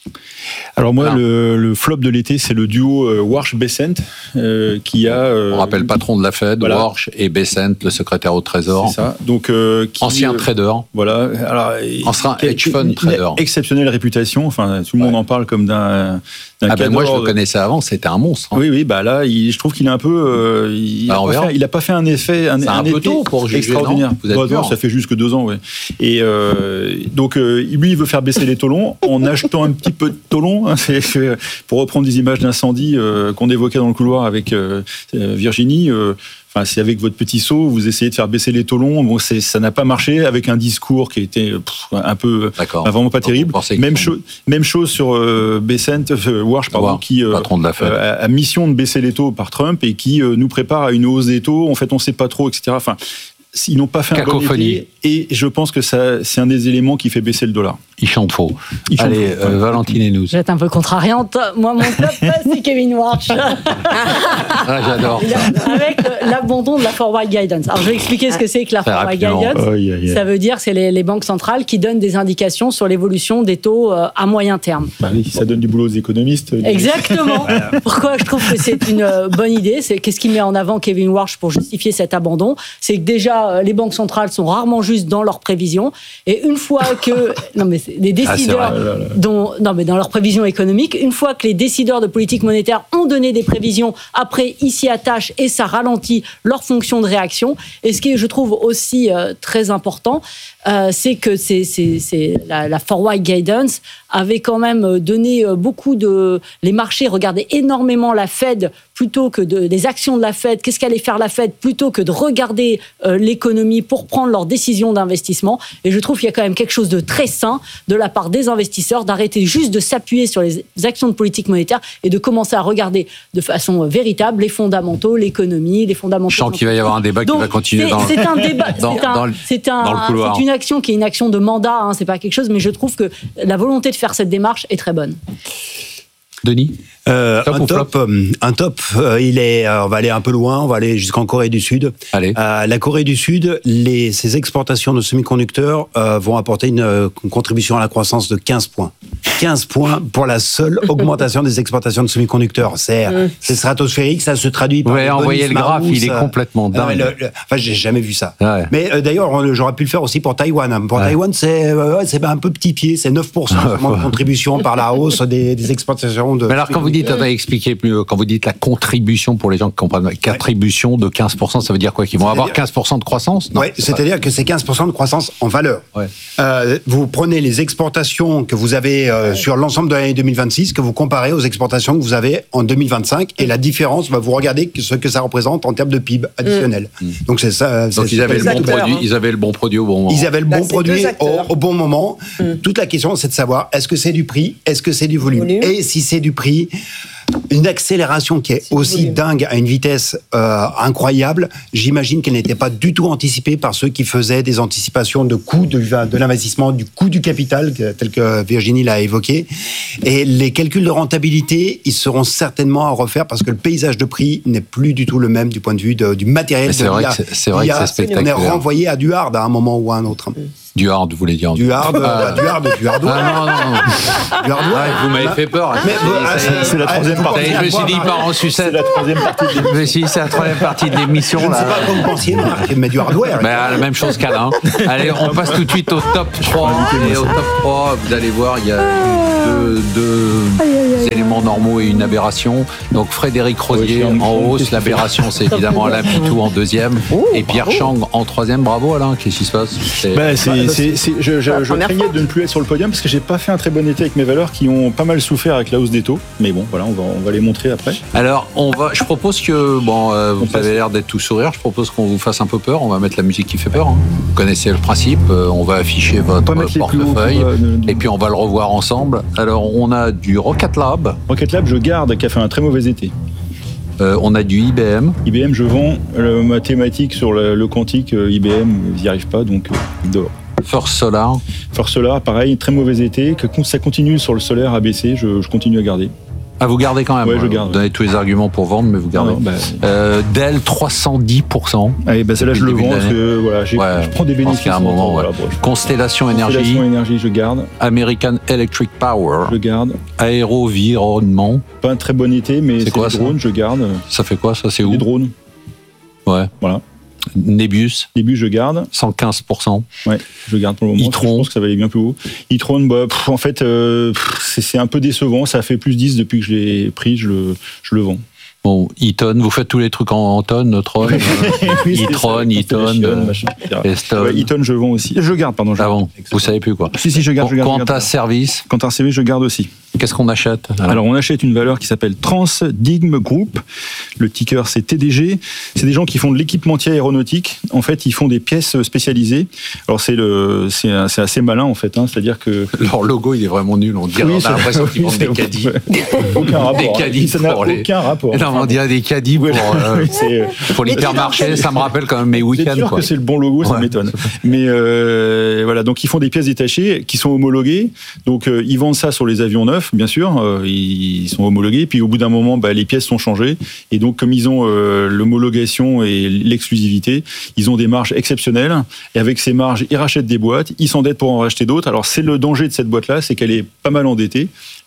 [SPEAKER 5] Alors moi, le, le flop de l'été, c'est le duo euh, Warsh-Bessent euh, qui a... Euh,
[SPEAKER 1] On rappelle patron de la Fed, voilà. Warsh et Bessent, le secrétaire au Trésor.
[SPEAKER 5] C'est ça. Donc, euh, qui,
[SPEAKER 1] ancien euh, trader.
[SPEAKER 5] Voilà. Alors,
[SPEAKER 1] ancien hedge fund trader.
[SPEAKER 5] Exceptionnelle réputation. Enfin, tout le monde ouais. en parle comme d'un...
[SPEAKER 1] Ah ben moi je le connaissais avant, c'était un monstre. Hein.
[SPEAKER 5] Oui oui bah là il, je trouve qu'il est un peu euh, il, bah, a pas fait, il a pas fait un effet un,
[SPEAKER 1] c'est un, un peu tôt pour juger,
[SPEAKER 5] extraordinaire.
[SPEAKER 1] Non Vous êtes
[SPEAKER 5] bah,
[SPEAKER 1] dur,
[SPEAKER 5] non, ça fait juste que deux ans ouais. Et euh, donc euh, lui il veut faire baisser les taux longs en achetant un petit peu de taux longs. Hein, c'est, c'est, pour reprendre des images d'incendie euh, qu'on évoquait dans le couloir avec euh, Virginie. Euh, Enfin, c'est avec votre petit seau, vous essayez de faire baisser les taux longs. Bon, c'est, ça n'a pas marché avec un discours qui était pff, un peu,
[SPEAKER 1] D'accord.
[SPEAKER 5] vraiment pas terrible. Même, cho- même chose sur euh, Bessent, euh, Warsh, pardon, qui euh,
[SPEAKER 1] patron de la Fed.
[SPEAKER 5] euh, a, a mission de baisser les taux par Trump et qui euh, nous prépare à une hausse des taux. En fait, on sait pas trop, et cetera. Enfin, ils n'ont pas fait
[SPEAKER 1] Cacophonie.
[SPEAKER 5] un bon été et je pense que ça, c'est un des éléments qui fait baisser le dollar.
[SPEAKER 1] Il chante faux.
[SPEAKER 5] Il chante
[SPEAKER 1] Allez,
[SPEAKER 5] faux.
[SPEAKER 1] Euh, Valentine et nous.
[SPEAKER 3] Je vais être un peu contrariante. Moi, mon top, c'est Kevin Warsh.
[SPEAKER 1] Ah, j'adore.
[SPEAKER 3] Avec l'abandon de la forward guidance. Alors, je vais expliquer ce que c'est que la forward guidance.
[SPEAKER 5] Oh, yeah, yeah.
[SPEAKER 3] Ça veut dire que c'est les, les banques centrales qui donnent des indications sur l'évolution des taux euh, à moyen terme.
[SPEAKER 5] Bah oui, ça donne du boulot aux économistes.
[SPEAKER 3] Exactement. Pourquoi je trouve que c'est une euh, bonne idée, c'est qu'est-ce qu'il met en avant Kevin Warsh pour justifier cet abandon, c'est que déjà euh, les banques centrales sont rarement justes dans leurs prévisions et une fois que non mais c'est, les décideurs
[SPEAKER 5] ah,
[SPEAKER 3] dont non mais dans leurs prévisions économiques, une fois que les décideurs de politique monétaire ont donné des prévisions, après ils s'y attachent et ça ralentit leur fonction de réaction. Et ce qui est, je trouve aussi euh, très important, euh, c'est que c'est, c'est, c'est la, la Forward Guidance avait quand même donné beaucoup de... Les marchés regardaient énormément la Fed plutôt que de, les actions de la Fed, qu'est-ce qu'allait faire la Fed, plutôt que de regarder euh, l'économie pour prendre leurs décisions d'investissement. Et je trouve qu'il y a quand même quelque chose de très sain de la part des investisseurs d'arrêter juste de s'appuyer sur les actions de politique monétaire et de commencer à regarder de façon véritable les fondamentaux, l'économie, les fondamentaux.
[SPEAKER 1] Je sens qu'il va y avoir un débat
[SPEAKER 3] Donc,
[SPEAKER 1] qui va continuer
[SPEAKER 3] c'est,
[SPEAKER 1] dans,
[SPEAKER 3] c'est un débat,
[SPEAKER 1] dans,
[SPEAKER 3] c'est, un,
[SPEAKER 1] dans le,
[SPEAKER 3] c'est, un,
[SPEAKER 1] dans le couloir.
[SPEAKER 3] C'est une action qui est une action de mandat, hein, c'est pas quelque chose, mais je trouve que la volonté de faire cette démarche est très bonne.
[SPEAKER 1] Denis
[SPEAKER 2] Euh,
[SPEAKER 1] top
[SPEAKER 2] un, top, euh, un top, euh, il est, euh, on va aller un peu loin, on va aller jusqu'en Corée du Sud.
[SPEAKER 1] Allez.
[SPEAKER 2] Euh, la Corée du Sud, les, ses exportations de semi-conducteurs euh, vont apporter une, euh, une contribution à la croissance de quinze points. quinze points pour la seule augmentation des exportations de semi-conducteurs. C'est, mmh. c'est stratosphérique, ça se traduit par...
[SPEAKER 1] Vous avez envoyé le graphe, il est complètement dingue.
[SPEAKER 2] Euh, le, le, enfin, j'ai jamais vu ça.
[SPEAKER 1] Ouais.
[SPEAKER 2] Mais euh, d'ailleurs, on, j'aurais pu le faire aussi pour Taïwan. Hein. Pour ouais. Taïwan, c'est, euh, c'est un peu petit pied, c'est neuf pour cent de contribution par la hausse des, des exportations de...
[SPEAKER 1] Mais alors, quand vous dites, on a expliqué plus, quand vous dites la contribution, pour les gens qui comprennent, contribution de quinze pour cent, ça veut dire quoi? Qu'ils vont avoir quinze pour cent de croissance?
[SPEAKER 2] Oui, c'est-à-dire pas... que c'est quinze pour cent de croissance en valeur.
[SPEAKER 1] Ouais.
[SPEAKER 2] Euh, vous prenez les exportations que vous avez euh, ouais. sur l'ensemble de l'année deux mille vingt-six, que vous comparez aux exportations que vous avez en deux mille vingt-cinq, et la différence, bah, vous regardez ce que ça représente en termes de P I B additionnel. Mmh. Donc c'est ça.
[SPEAKER 1] Donc
[SPEAKER 2] c'est,
[SPEAKER 1] ils, avaient
[SPEAKER 2] c'est
[SPEAKER 1] le bon produit,
[SPEAKER 2] hein.
[SPEAKER 1] ils avaient le bon produit au bon moment.
[SPEAKER 2] Ils avaient le bon
[SPEAKER 4] bah,
[SPEAKER 2] produit au, au bon moment.
[SPEAKER 4] Mmh.
[SPEAKER 2] Toute la question, c'est de savoir, est-ce que c'est du prix, est-ce que c'est du volume,
[SPEAKER 4] volume.
[SPEAKER 2] Et si c'est du prix, une accélération qui est c'est aussi dingue à une vitesse euh, incroyable, j'imagine qu'elle n'était pas du tout anticipée par ceux qui faisaient des anticipations de coût de, de l'investissement, du coût du capital, tel que Virginie l'a évoqué. Et les calculs de rentabilité, ils seront certainement à refaire parce que le paysage de prix n'est plus du tout le même du point de vue de, du matériel.
[SPEAKER 1] C'est,
[SPEAKER 2] de
[SPEAKER 1] vrai
[SPEAKER 2] l'I A.
[SPEAKER 1] que c'est, c'est vrai que c'est spectaculaire.
[SPEAKER 2] On est renvoyé à du hard à un moment ou à un autre.
[SPEAKER 1] Du hard, vous voulez dire?
[SPEAKER 2] Du hard,
[SPEAKER 1] ah.
[SPEAKER 2] du hard, du hardware.
[SPEAKER 1] Ah non, non, non.
[SPEAKER 2] Du hardware.
[SPEAKER 1] Ah, vous m'avez fait peur.
[SPEAKER 2] Mais,
[SPEAKER 1] c'est,
[SPEAKER 2] c'est,
[SPEAKER 5] c'est, c'est la troisième
[SPEAKER 2] ah,
[SPEAKER 5] partie.
[SPEAKER 1] Je me suis dit, il part en sucette.
[SPEAKER 5] C'est la troisième partie de l'émission.
[SPEAKER 1] Mais si, c'est la troisième partie de l'émission.
[SPEAKER 2] Je ne sais
[SPEAKER 1] là.
[SPEAKER 2] pas comment vous pensiez, Marc, mais du hardware.
[SPEAKER 1] Bah, la même chose qu'Alain. Allez, on passe tout de suite au top trois. Et au top trois, vous allez voir, il y a deux, deux éléments normaux et une aberration. Donc Frédéric Rodier oui, en hausse. L'aberration, c'est évidemment Alain Pitou en deuxième. Oh, et Pierre bravo. Chang en troisième. Bravo Alain, qu'est-ce qui se passe?
[SPEAKER 5] C'est... Bah, c'est, c'est, c'est, je je, je craignais fois. de ne plus être sur le podium parce que j'ai pas fait un très bon été avec mes valeurs qui ont pas mal souffert avec la hausse des taux. Mais bon, voilà, on va, on va les montrer après.
[SPEAKER 1] Alors, on va, je propose que, bon, euh, vous avez l'air d'être tout sourire, je propose qu'on vous fasse un peu peur. On va mettre la musique qui fait peur. Hein. Vous connaissez le principe, euh, on va afficher votre portefeuille pour, euh, et puis on va le revoir ensemble. Alors, on a du Rocket Lab.
[SPEAKER 5] Rocket Lab, je garde, qui a fait un très mauvais été.
[SPEAKER 1] Euh, on a du I B M.
[SPEAKER 5] I B M, je vends. Le mathématique sur le, le quantique, euh, I B M, ils n'y arrivent pas, donc euh, dehors.
[SPEAKER 1] First Solar.
[SPEAKER 5] First Solar, pareil, très mauvais été. Que ça continue sur le solaire A B C, je, je continue à garder.
[SPEAKER 1] Ah, vous gardez quand même.
[SPEAKER 5] Ouais, je garde.
[SPEAKER 1] Vous donnez tous les arguments pour vendre, mais vous gardez. Non, bah, euh, Dell, trois cent dix pour cent.
[SPEAKER 5] Allez, bah, celle-là, je le vends parce que voilà, j'ai, ouais, je prends des bénéfices.
[SPEAKER 1] À un moment, ouais. Voilà, bon, Constellation Énergie.
[SPEAKER 5] Constellation Énergie, je garde.
[SPEAKER 1] American Electric Power.
[SPEAKER 5] Je garde.
[SPEAKER 1] Aérovironnement.
[SPEAKER 5] Pas un très bon été, mais c'est, c'est quoi, des drones, je garde.
[SPEAKER 1] Ça fait quoi, ça? C'est où?
[SPEAKER 5] Des drones.
[SPEAKER 1] Ouais.
[SPEAKER 5] Voilà.
[SPEAKER 1] Nebius.
[SPEAKER 5] Nebius, je garde.
[SPEAKER 1] cent quinze pour cent.
[SPEAKER 5] Ouais, je garde pour le moment.
[SPEAKER 1] E-Tron.
[SPEAKER 5] Je pense que ça va aller bien plus haut. E-Tron, bah, pff, en fait, euh, pff, c'est, c'est un peu décevant. Ça a fait plus dix depuis que je l'ai pris. Je le, je le vends.
[SPEAKER 1] Bon, E-Ton, vous faites tous les trucs en, en tonnes, Tron, euh,
[SPEAKER 5] oui,
[SPEAKER 1] E-Tron, E-Ton,
[SPEAKER 5] Eston. Ouais, E-Ton, je vends aussi. Je garde, pardon. Je
[SPEAKER 1] ah bon, vous savez plus quoi.
[SPEAKER 5] Si, si, je garde. Je garde
[SPEAKER 1] Quanta Service.
[SPEAKER 5] Quanta Service, je garde aussi.
[SPEAKER 1] Qu'est-ce qu'on achète
[SPEAKER 5] alors, alors, on achète une valeur qui s'appelle Transdigm Group. Le ticker, c'est T D G. C'est des gens qui font de l'équipementier aéronautique. En fait, ils font des pièces spécialisées. Alors, c'est, le, c'est, c'est assez malin, en fait. Hein. C'est-à-dire que...
[SPEAKER 1] Leur logo, il est vraiment nul. On, dirait, oui, on a l'impression qu'ils vendent des caddies.
[SPEAKER 5] Aucun rapport.
[SPEAKER 1] Des caddies.
[SPEAKER 5] Ça n'a aucun les... rapport.
[SPEAKER 1] Non, on dirait des caddies pour, euh, pour l'hypermarché. Ça me rappelle quand même mes week-ends.
[SPEAKER 5] C'est sûr
[SPEAKER 1] quoi.
[SPEAKER 5] que c'est le bon logo, ça ouais. m'étonne. Mais euh, voilà, donc ils font des pièces détachées qui sont homologuées. Donc, euh, ils vendent ça sur les avions neufs, bien sûr. Euh, ils sont homologués, puis au bout d'un moment, bah, les pièces sont changées, et donc comme ils ont euh, l'homologation et l'exclusivité, ils ont des marges exceptionnelles, et avec ces marges, ils rachètent des boîtes, ils s'endettent pour en racheter d'autres. Alors c'est le danger de cette boîte-là, c'est qu'elle est pas mal endettée,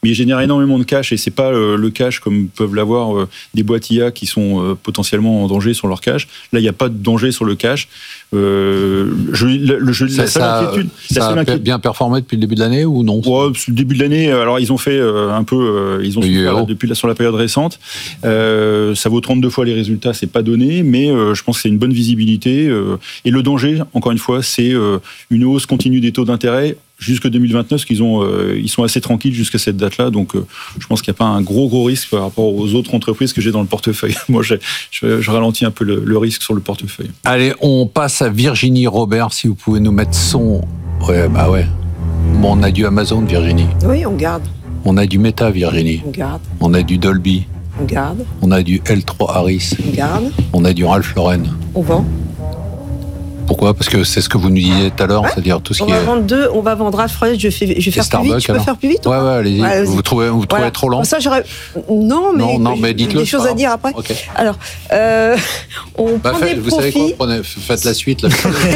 [SPEAKER 5] mais ils génèrent énormément de cash et c'est pas euh, le cash comme peuvent l'avoir euh, des boîtes I A qui sont euh, potentiellement en danger sur leur cash. Là, il n'y a pas de danger sur le cash. Euh, je, le, je,
[SPEAKER 1] ça,
[SPEAKER 5] la seule
[SPEAKER 1] ça,
[SPEAKER 5] inquiétude,
[SPEAKER 1] ça
[SPEAKER 5] la seule
[SPEAKER 1] a
[SPEAKER 5] inquiétude,
[SPEAKER 1] bien performé depuis le début de l'année ou non?
[SPEAKER 5] Ouais, le début de l'année, alors ils ont fait euh, un peu, euh, ils ont souffert là, depuis là, sur la période récente. Euh, ça vaut trente-deux fois les résultats, c'est pas donné, mais euh, je pense que c'est une bonne visibilité. Euh, et le danger, encore une fois, c'est euh, une hausse continue des taux d'intérêt jusque deux mille vingt-neuf, parce qu'ils ont, euh, ils sont assez tranquilles jusqu'à cette date-là. Donc, euh, je pense qu'il n'y a pas un gros gros risque par rapport aux autres entreprises que j'ai dans le portefeuille. Moi, je, je, je ralentis un peu le, le risque sur le portefeuille.
[SPEAKER 1] Allez, on passe à Virginie Robert, si vous pouvez nous mettre son. Ouais, bah ouais. Bon, on a du Amazon, Virginie.
[SPEAKER 4] Oui, on garde.
[SPEAKER 1] On a du Meta, Virginie.
[SPEAKER 4] On garde.
[SPEAKER 1] On a du Dolby.
[SPEAKER 4] On garde.
[SPEAKER 1] On a du L trois Harris.
[SPEAKER 4] On garde.
[SPEAKER 1] On a du Ralph Lauren.
[SPEAKER 4] On vend.
[SPEAKER 1] Pourquoi? Parce que c'est ce que vous nous disiez tout à l'heure, ouais. C'est-à-dire tout ce
[SPEAKER 4] on
[SPEAKER 1] qui
[SPEAKER 4] va
[SPEAKER 1] est...
[SPEAKER 4] Vendre deux, on va vendre Ralph Lauren, je, fais, je vais faire
[SPEAKER 1] Starbucks,
[SPEAKER 4] plus vite. Tu peux
[SPEAKER 1] alors.
[SPEAKER 4] faire plus vite?
[SPEAKER 1] Ouais, ouais, allez-y. Ouais, allez-y. Vous trouvez, vous trouvez
[SPEAKER 4] voilà.
[SPEAKER 1] trop lent?
[SPEAKER 4] Ça, j'aurais... Non, mais,
[SPEAKER 1] non, non, mais dites-le,
[SPEAKER 4] des choses à dire après.
[SPEAKER 1] Okay.
[SPEAKER 4] Alors, euh, on
[SPEAKER 1] bah,
[SPEAKER 4] prend
[SPEAKER 1] fait,
[SPEAKER 4] des
[SPEAKER 1] vous
[SPEAKER 4] profits...
[SPEAKER 1] savez quoi? Prenez, faites la suite. Là.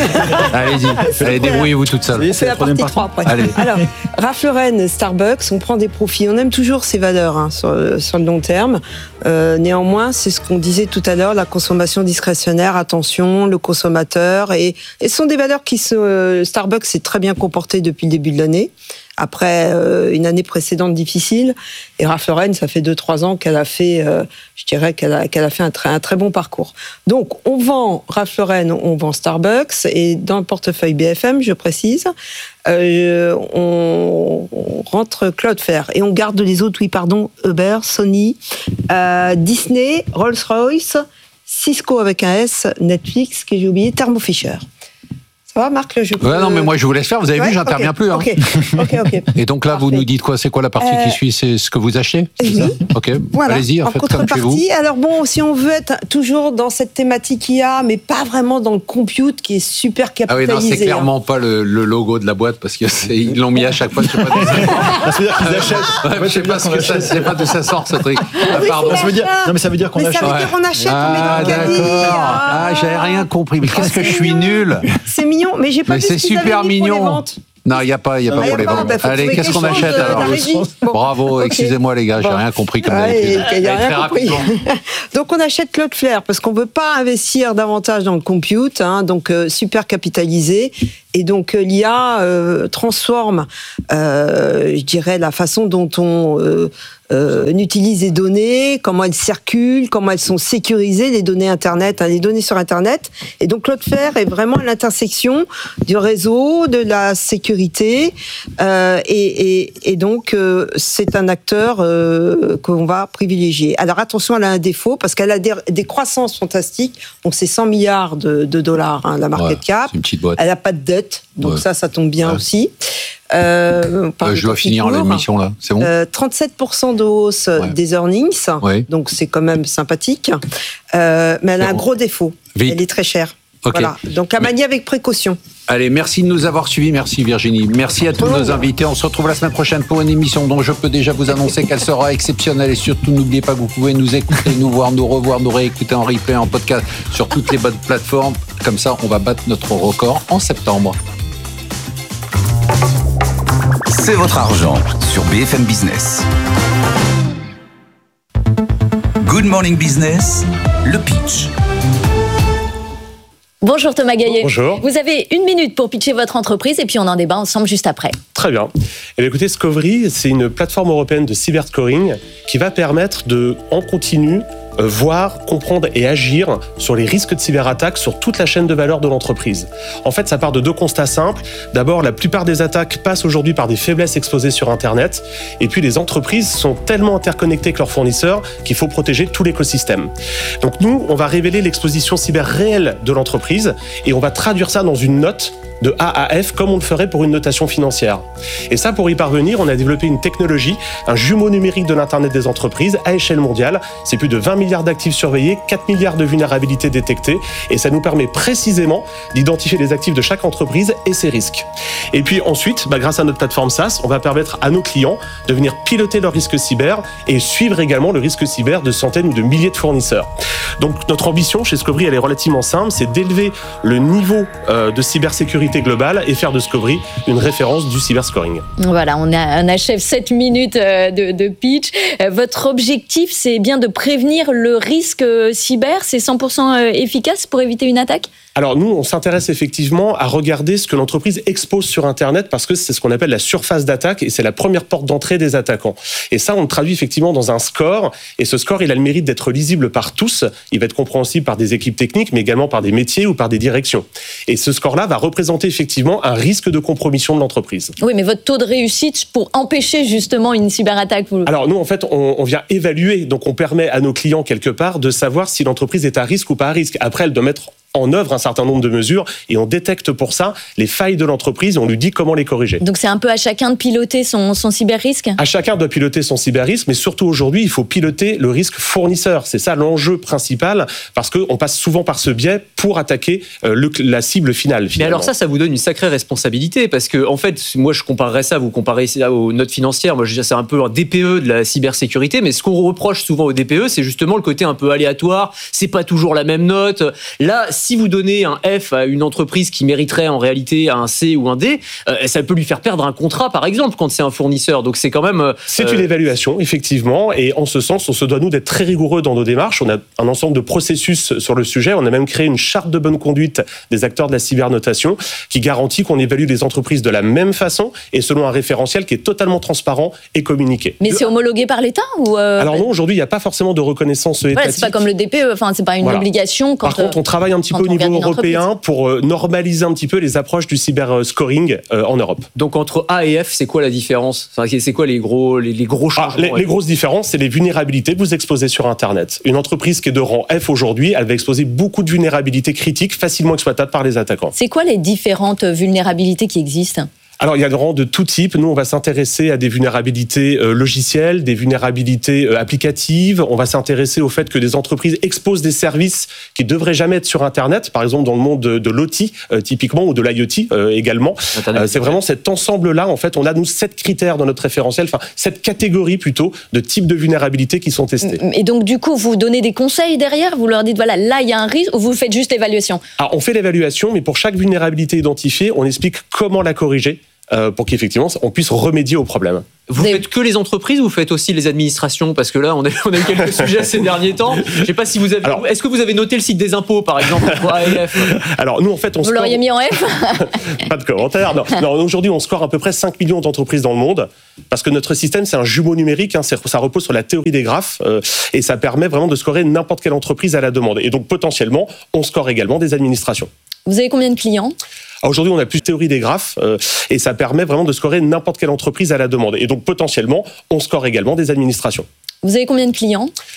[SPEAKER 1] Allez-y, allez, débrouillez-vous toute seule.
[SPEAKER 4] C'est la partie trois après.
[SPEAKER 1] Allez.
[SPEAKER 4] Alors, Ralph Lauren, Starbucks, on prend des profits. On aime toujours ces valeurs hein, sur, sur le long terme. Euh, néanmoins, c'est ce qu'on disait tout à l'heure, la consommation discrétionnaire, attention, le consommateur. Et, et ce sont des valeurs qui sont... Starbucks s'est très bien comporté depuis le début de l'année, après euh, une année précédente difficile. Et Ralph Lauren, ça fait deux trois ans qu'elle a fait, euh, je dirais qu'elle a, qu'elle a fait un très, un très bon parcours. Donc, on vend Ralph Lauren, on vend Starbucks, et dans le portefeuille B F M, je précise, euh, on, on rentre Cloudflare, et on garde les autres, oui, pardon, Uber, Sony, euh, Disney, Rolls-Royce, Cisco avec un S, Netflix, que j'ai oublié, Thermo Fisher. Ça va, Marc, je peux...
[SPEAKER 1] Ouais, non, mais moi, je vous laisse faire. Vous avez ouais, vu, j'interviens
[SPEAKER 4] okay,
[SPEAKER 1] plus. Hein.
[SPEAKER 4] Ok, ok, ok.
[SPEAKER 1] Et donc là, Parfait. Vous nous dites quoi? C'est quoi la partie euh, qui suit? C'est ce que vous achetez?
[SPEAKER 4] Oui.
[SPEAKER 1] Ok,
[SPEAKER 4] voilà.
[SPEAKER 1] Allez-y, en, en fait, comme chez vous.
[SPEAKER 4] Alors bon, si on veut être toujours dans cette thématique I A, mais pas vraiment dans le compute qui est super capitalisé.
[SPEAKER 1] Ah oui, non, c'est clairement hein. pas le, le logo de la boîte, parce qu'ils l'ont mis à chaque fois, je sais pas d'où ça sort.
[SPEAKER 5] Ça veut dire qu'ils achètent.
[SPEAKER 1] Ouais, ouais, je sais pas, ce que ça, je sais pas d'où ça sort, ce truc.
[SPEAKER 4] Ah, oui,
[SPEAKER 5] pardon, ça veut dire... Non, mais ça veut dire qu'on
[SPEAKER 4] mais
[SPEAKER 5] achète.
[SPEAKER 4] Ça veut dire qu'on achète, on met dans le caddie.
[SPEAKER 1] Ah, j'avais rien compris. Mais qu'est-ce que je suis nul.
[SPEAKER 4] C'est mignon, mais j'ai pas vu ce qu'ils avaient mis pour les ventes.
[SPEAKER 1] Non, il n'y a pas, y a pas pour les ventes. Allez, qu'est-ce qu'on achète alors? Bravo, excusez-moi les gars, j'ai rien compris comme d'habitude.
[SPEAKER 4] Il n'y a rien compris. Donc on achète Cloudflare parce qu'on ne veut pas investir davantage dans le compute, hein, donc euh, super capitalisé. Et donc l'I A euh, transforme, euh, je dirais, la façon dont on euh, euh, utilise les données, comment elles circulent, comment elles sont sécurisées, les données Internet, hein, les données sur Internet. Et donc Cloudflare est vraiment à l'intersection du réseau, de la sécurité. Euh, et, et, et donc euh, c'est un acteur euh, qu'on va privilégier. Alors attention, elle a un défaut parce qu'elle a des, des croissances fantastiques. Donc c'est cent milliards de, de dollars, hein, la market ouais, cap.
[SPEAKER 1] C'est une petite boîte.
[SPEAKER 4] Elle n'a pas de dette. Donc ouais. ça, ça tombe bien ouais. aussi.
[SPEAKER 1] Euh, euh, je dois finir l'émission là, c'est bon.
[SPEAKER 4] Euh, trente-sept pour cent de hausse ouais. des earnings, ouais. donc c'est quand même sympathique. Euh, mais elle a un gros défaut. Vite. Elle est très chère. Okay. Voilà. Donc à manier mais... avec précaution.
[SPEAKER 1] Allez, merci de nous avoir suivis. Merci Virginie. Merci à tous oh. nos invités. On se retrouve la semaine prochaine pour une émission dont je peux déjà vous annoncer qu'elle sera exceptionnelle. Et surtout, n'oubliez pas que vous pouvez nous écouter, nous voir, nous revoir, nous réécouter en replay, en podcast sur toutes les bonnes plateformes. Comme ça, on va battre notre record en septembre.
[SPEAKER 6] C'est votre argent sur B F M Business. Good Morning Business, le pitch.
[SPEAKER 17] Bonjour Thomas Gaillet.
[SPEAKER 18] Bonjour.
[SPEAKER 17] Vous avez une minute pour pitcher votre entreprise et puis on en débat ensemble juste après.
[SPEAKER 18] Très bien. Et bien écoutez, Scovery, c'est une plateforme européenne de cyberscoring qui va permettre de, en continu, voir, comprendre et agir sur les risques de cyberattaques sur toute la chaîne de valeur de l'entreprise. En fait, ça part de deux constats simples. D'abord, la plupart des attaques passent aujourd'hui par des faiblesses exposées sur Internet. Et puis, les entreprises sont tellement interconnectées avec leurs fournisseurs qu'il faut protéger tout l'écosystème. Donc nous, on va révéler l'exposition cyber réelle de l'entreprise et on va traduire ça dans une note de A à F, comme on le ferait pour une notation financière. Et ça, pour y parvenir, on a développé une technologie, un jumeau numérique de l'Internet des entreprises à échelle mondiale. C'est plus de vingt millions milliards d'actifs surveillés, quatre milliards de vulnérabilités détectées, et ça nous permet précisément d'identifier les actifs de chaque entreprise et ses risques. Et puis ensuite, bah, grâce à notre plateforme SaaS, on va permettre à nos clients de venir piloter leurs risques cyber et suivre également le risque cyber de centaines ou de milliers de fournisseurs. Donc notre ambition chez Scobry, elle est relativement simple, c'est d'élever le niveau euh, de cybersécurité globale et faire de Scobry une référence du cyberscoring.
[SPEAKER 17] Voilà, on, a, on achève sept minutes de, de pitch. Votre objectif, c'est bien de prévenir le risque cyber, c'est cent pour cent efficace pour éviter une attaque ?
[SPEAKER 18] Alors nous, on s'intéresse effectivement à regarder ce que l'entreprise expose sur Internet parce que c'est ce qu'on appelle la surface d'attaque et c'est la première porte d'entrée des attaquants. Et ça, on le traduit effectivement dans un score et ce score, il a le mérite d'être lisible par tous. Il va être compréhensible par des équipes techniques mais également par des métiers ou par des directions. Et ce score-là va représenter effectivement un risque de compromission de l'entreprise.
[SPEAKER 17] Oui, mais votre taux de réussite pour empêcher justement une cyberattaque vous...
[SPEAKER 18] Alors nous, en fait, on, on vient évaluer, donc on permet à nos clients quelque part de savoir si l'entreprise est à risque ou pas à risque. Après, elle doit mettre en œuvre un certain nombre de mesures et on détecte pour ça les failles de l'entreprise et on lui dit comment les corriger.
[SPEAKER 17] Donc c'est un peu à chacun de piloter son, son cyber-risque ?
[SPEAKER 18] À chacun doit piloter son cyber-risque, mais surtout aujourd'hui, il faut piloter le risque fournisseur. C'est ça l'enjeu principal parce qu'on passe souvent par ce biais pour attaquer le, la cible finale.
[SPEAKER 19] Finalement. Mais alors ça, ça vous donne une sacrée responsabilité parce que en fait, moi je comparerais ça, vous comparez ça aux notes financières, moi je dirais c'est un peu un D P E de la cybersécurité, mais ce qu'on reproche souvent au D P E, c'est justement le côté un peu aléatoire, c'est pas toujours la même note. Là, si vous donnez un F à une entreprise qui mériterait en réalité un C ou un D, euh, ça peut lui faire perdre un contrat, par exemple, quand c'est un fournisseur. Donc c'est quand même... Euh,
[SPEAKER 18] c'est une évaluation, effectivement, et en ce sens, on se doit, nous, d'être très rigoureux dans nos démarches. On a un ensemble de processus sur le sujet. On a même créé une charte de bonne conduite des acteurs de la cybernotation qui garantit qu'on évalue les entreprises de la même façon et selon un référentiel qui est totalement transparent et communiqué.
[SPEAKER 17] Mais c'est homologué par l'État ou euh...
[SPEAKER 18] Alors non, aujourd'hui, il n'y a pas forcément de reconnaissance étatique.
[SPEAKER 17] Voilà, c'est pas comme le D P E, enfin, c'est pas une voilà. obligation. Quand,
[SPEAKER 18] par contre, on travaille un petit peu au niveau européen pour euh, normaliser un petit peu les approches du cyber-scoring euh, en Europe.
[SPEAKER 19] Donc entre A et F, c'est quoi la différence ? Enfin, c'est quoi les gros, les, les gros changements ?
[SPEAKER 18] ah, les, les grosses différences, c'est les vulnérabilités que vous exposez sur Internet. Une entreprise qui est de rang F aujourd'hui, elle va exposer beaucoup de vulnérabilités critiques facilement exploitables par les attaquants.
[SPEAKER 17] C'est quoi les différentes vulnérabilités qui existent ?
[SPEAKER 18] Alors, il y a des rangs de tout type. Nous, on va s'intéresser à des vulnérabilités euh, logicielles, des vulnérabilités euh, applicatives. On va s'intéresser au fait que des entreprises exposent des services qui ne devraient jamais être sur Internet, par exemple dans le monde de, de l'O T, euh, typiquement, ou de l'I O T euh, également. Euh, c'est vraiment cet ensemble-là. En fait, on a, nous, sept critères dans notre référentiel, enfin, sept catégories plutôt de types de vulnérabilités qui sont testées.
[SPEAKER 17] Et donc, du coup, vous donnez des conseils derrière ? Vous leur dites, voilà, là, il y a un risque, ou vous faites juste l'évaluation ?
[SPEAKER 18] Alors, on fait l'évaluation, mais pour chaque vulnérabilité identifiée, on explique comment la corriger. Euh, pour qu'effectivement on puisse remédier au problème.
[SPEAKER 19] Vous Des... faites que les entreprises ou vous faites aussi les administrations ? Parce que là, on a, on a eu quelques sujets ces derniers temps. Je ne sais pas si vous avez... Alors, est-ce que vous avez noté le site des impôts, par exemple, pour A et F ?
[SPEAKER 18] Alors, nous, en fait, on
[SPEAKER 17] Vous
[SPEAKER 18] score...
[SPEAKER 17] l'auriez mis en F ?
[SPEAKER 18] Pas de commentaire. Non. non, aujourd'hui, on score à peu près cinq millions d'entreprises dans le monde parce que notre système, c'est un jumeau numérique. Hein, ça repose sur la théorie des graphes euh, et ça permet vraiment de scorer n'importe quelle entreprise à la demande. Et donc, potentiellement, on score également des administrations.
[SPEAKER 17] Vous avez combien de clients ?
[SPEAKER 18] Aujourd'hui, on a plus de théorie des graphes euh, et ça permet vraiment de scorer n'importe quelle entreprise à la demande. Et donc, potentiellement, on score également des administrations.
[SPEAKER 17] Vous avez combien de clients ?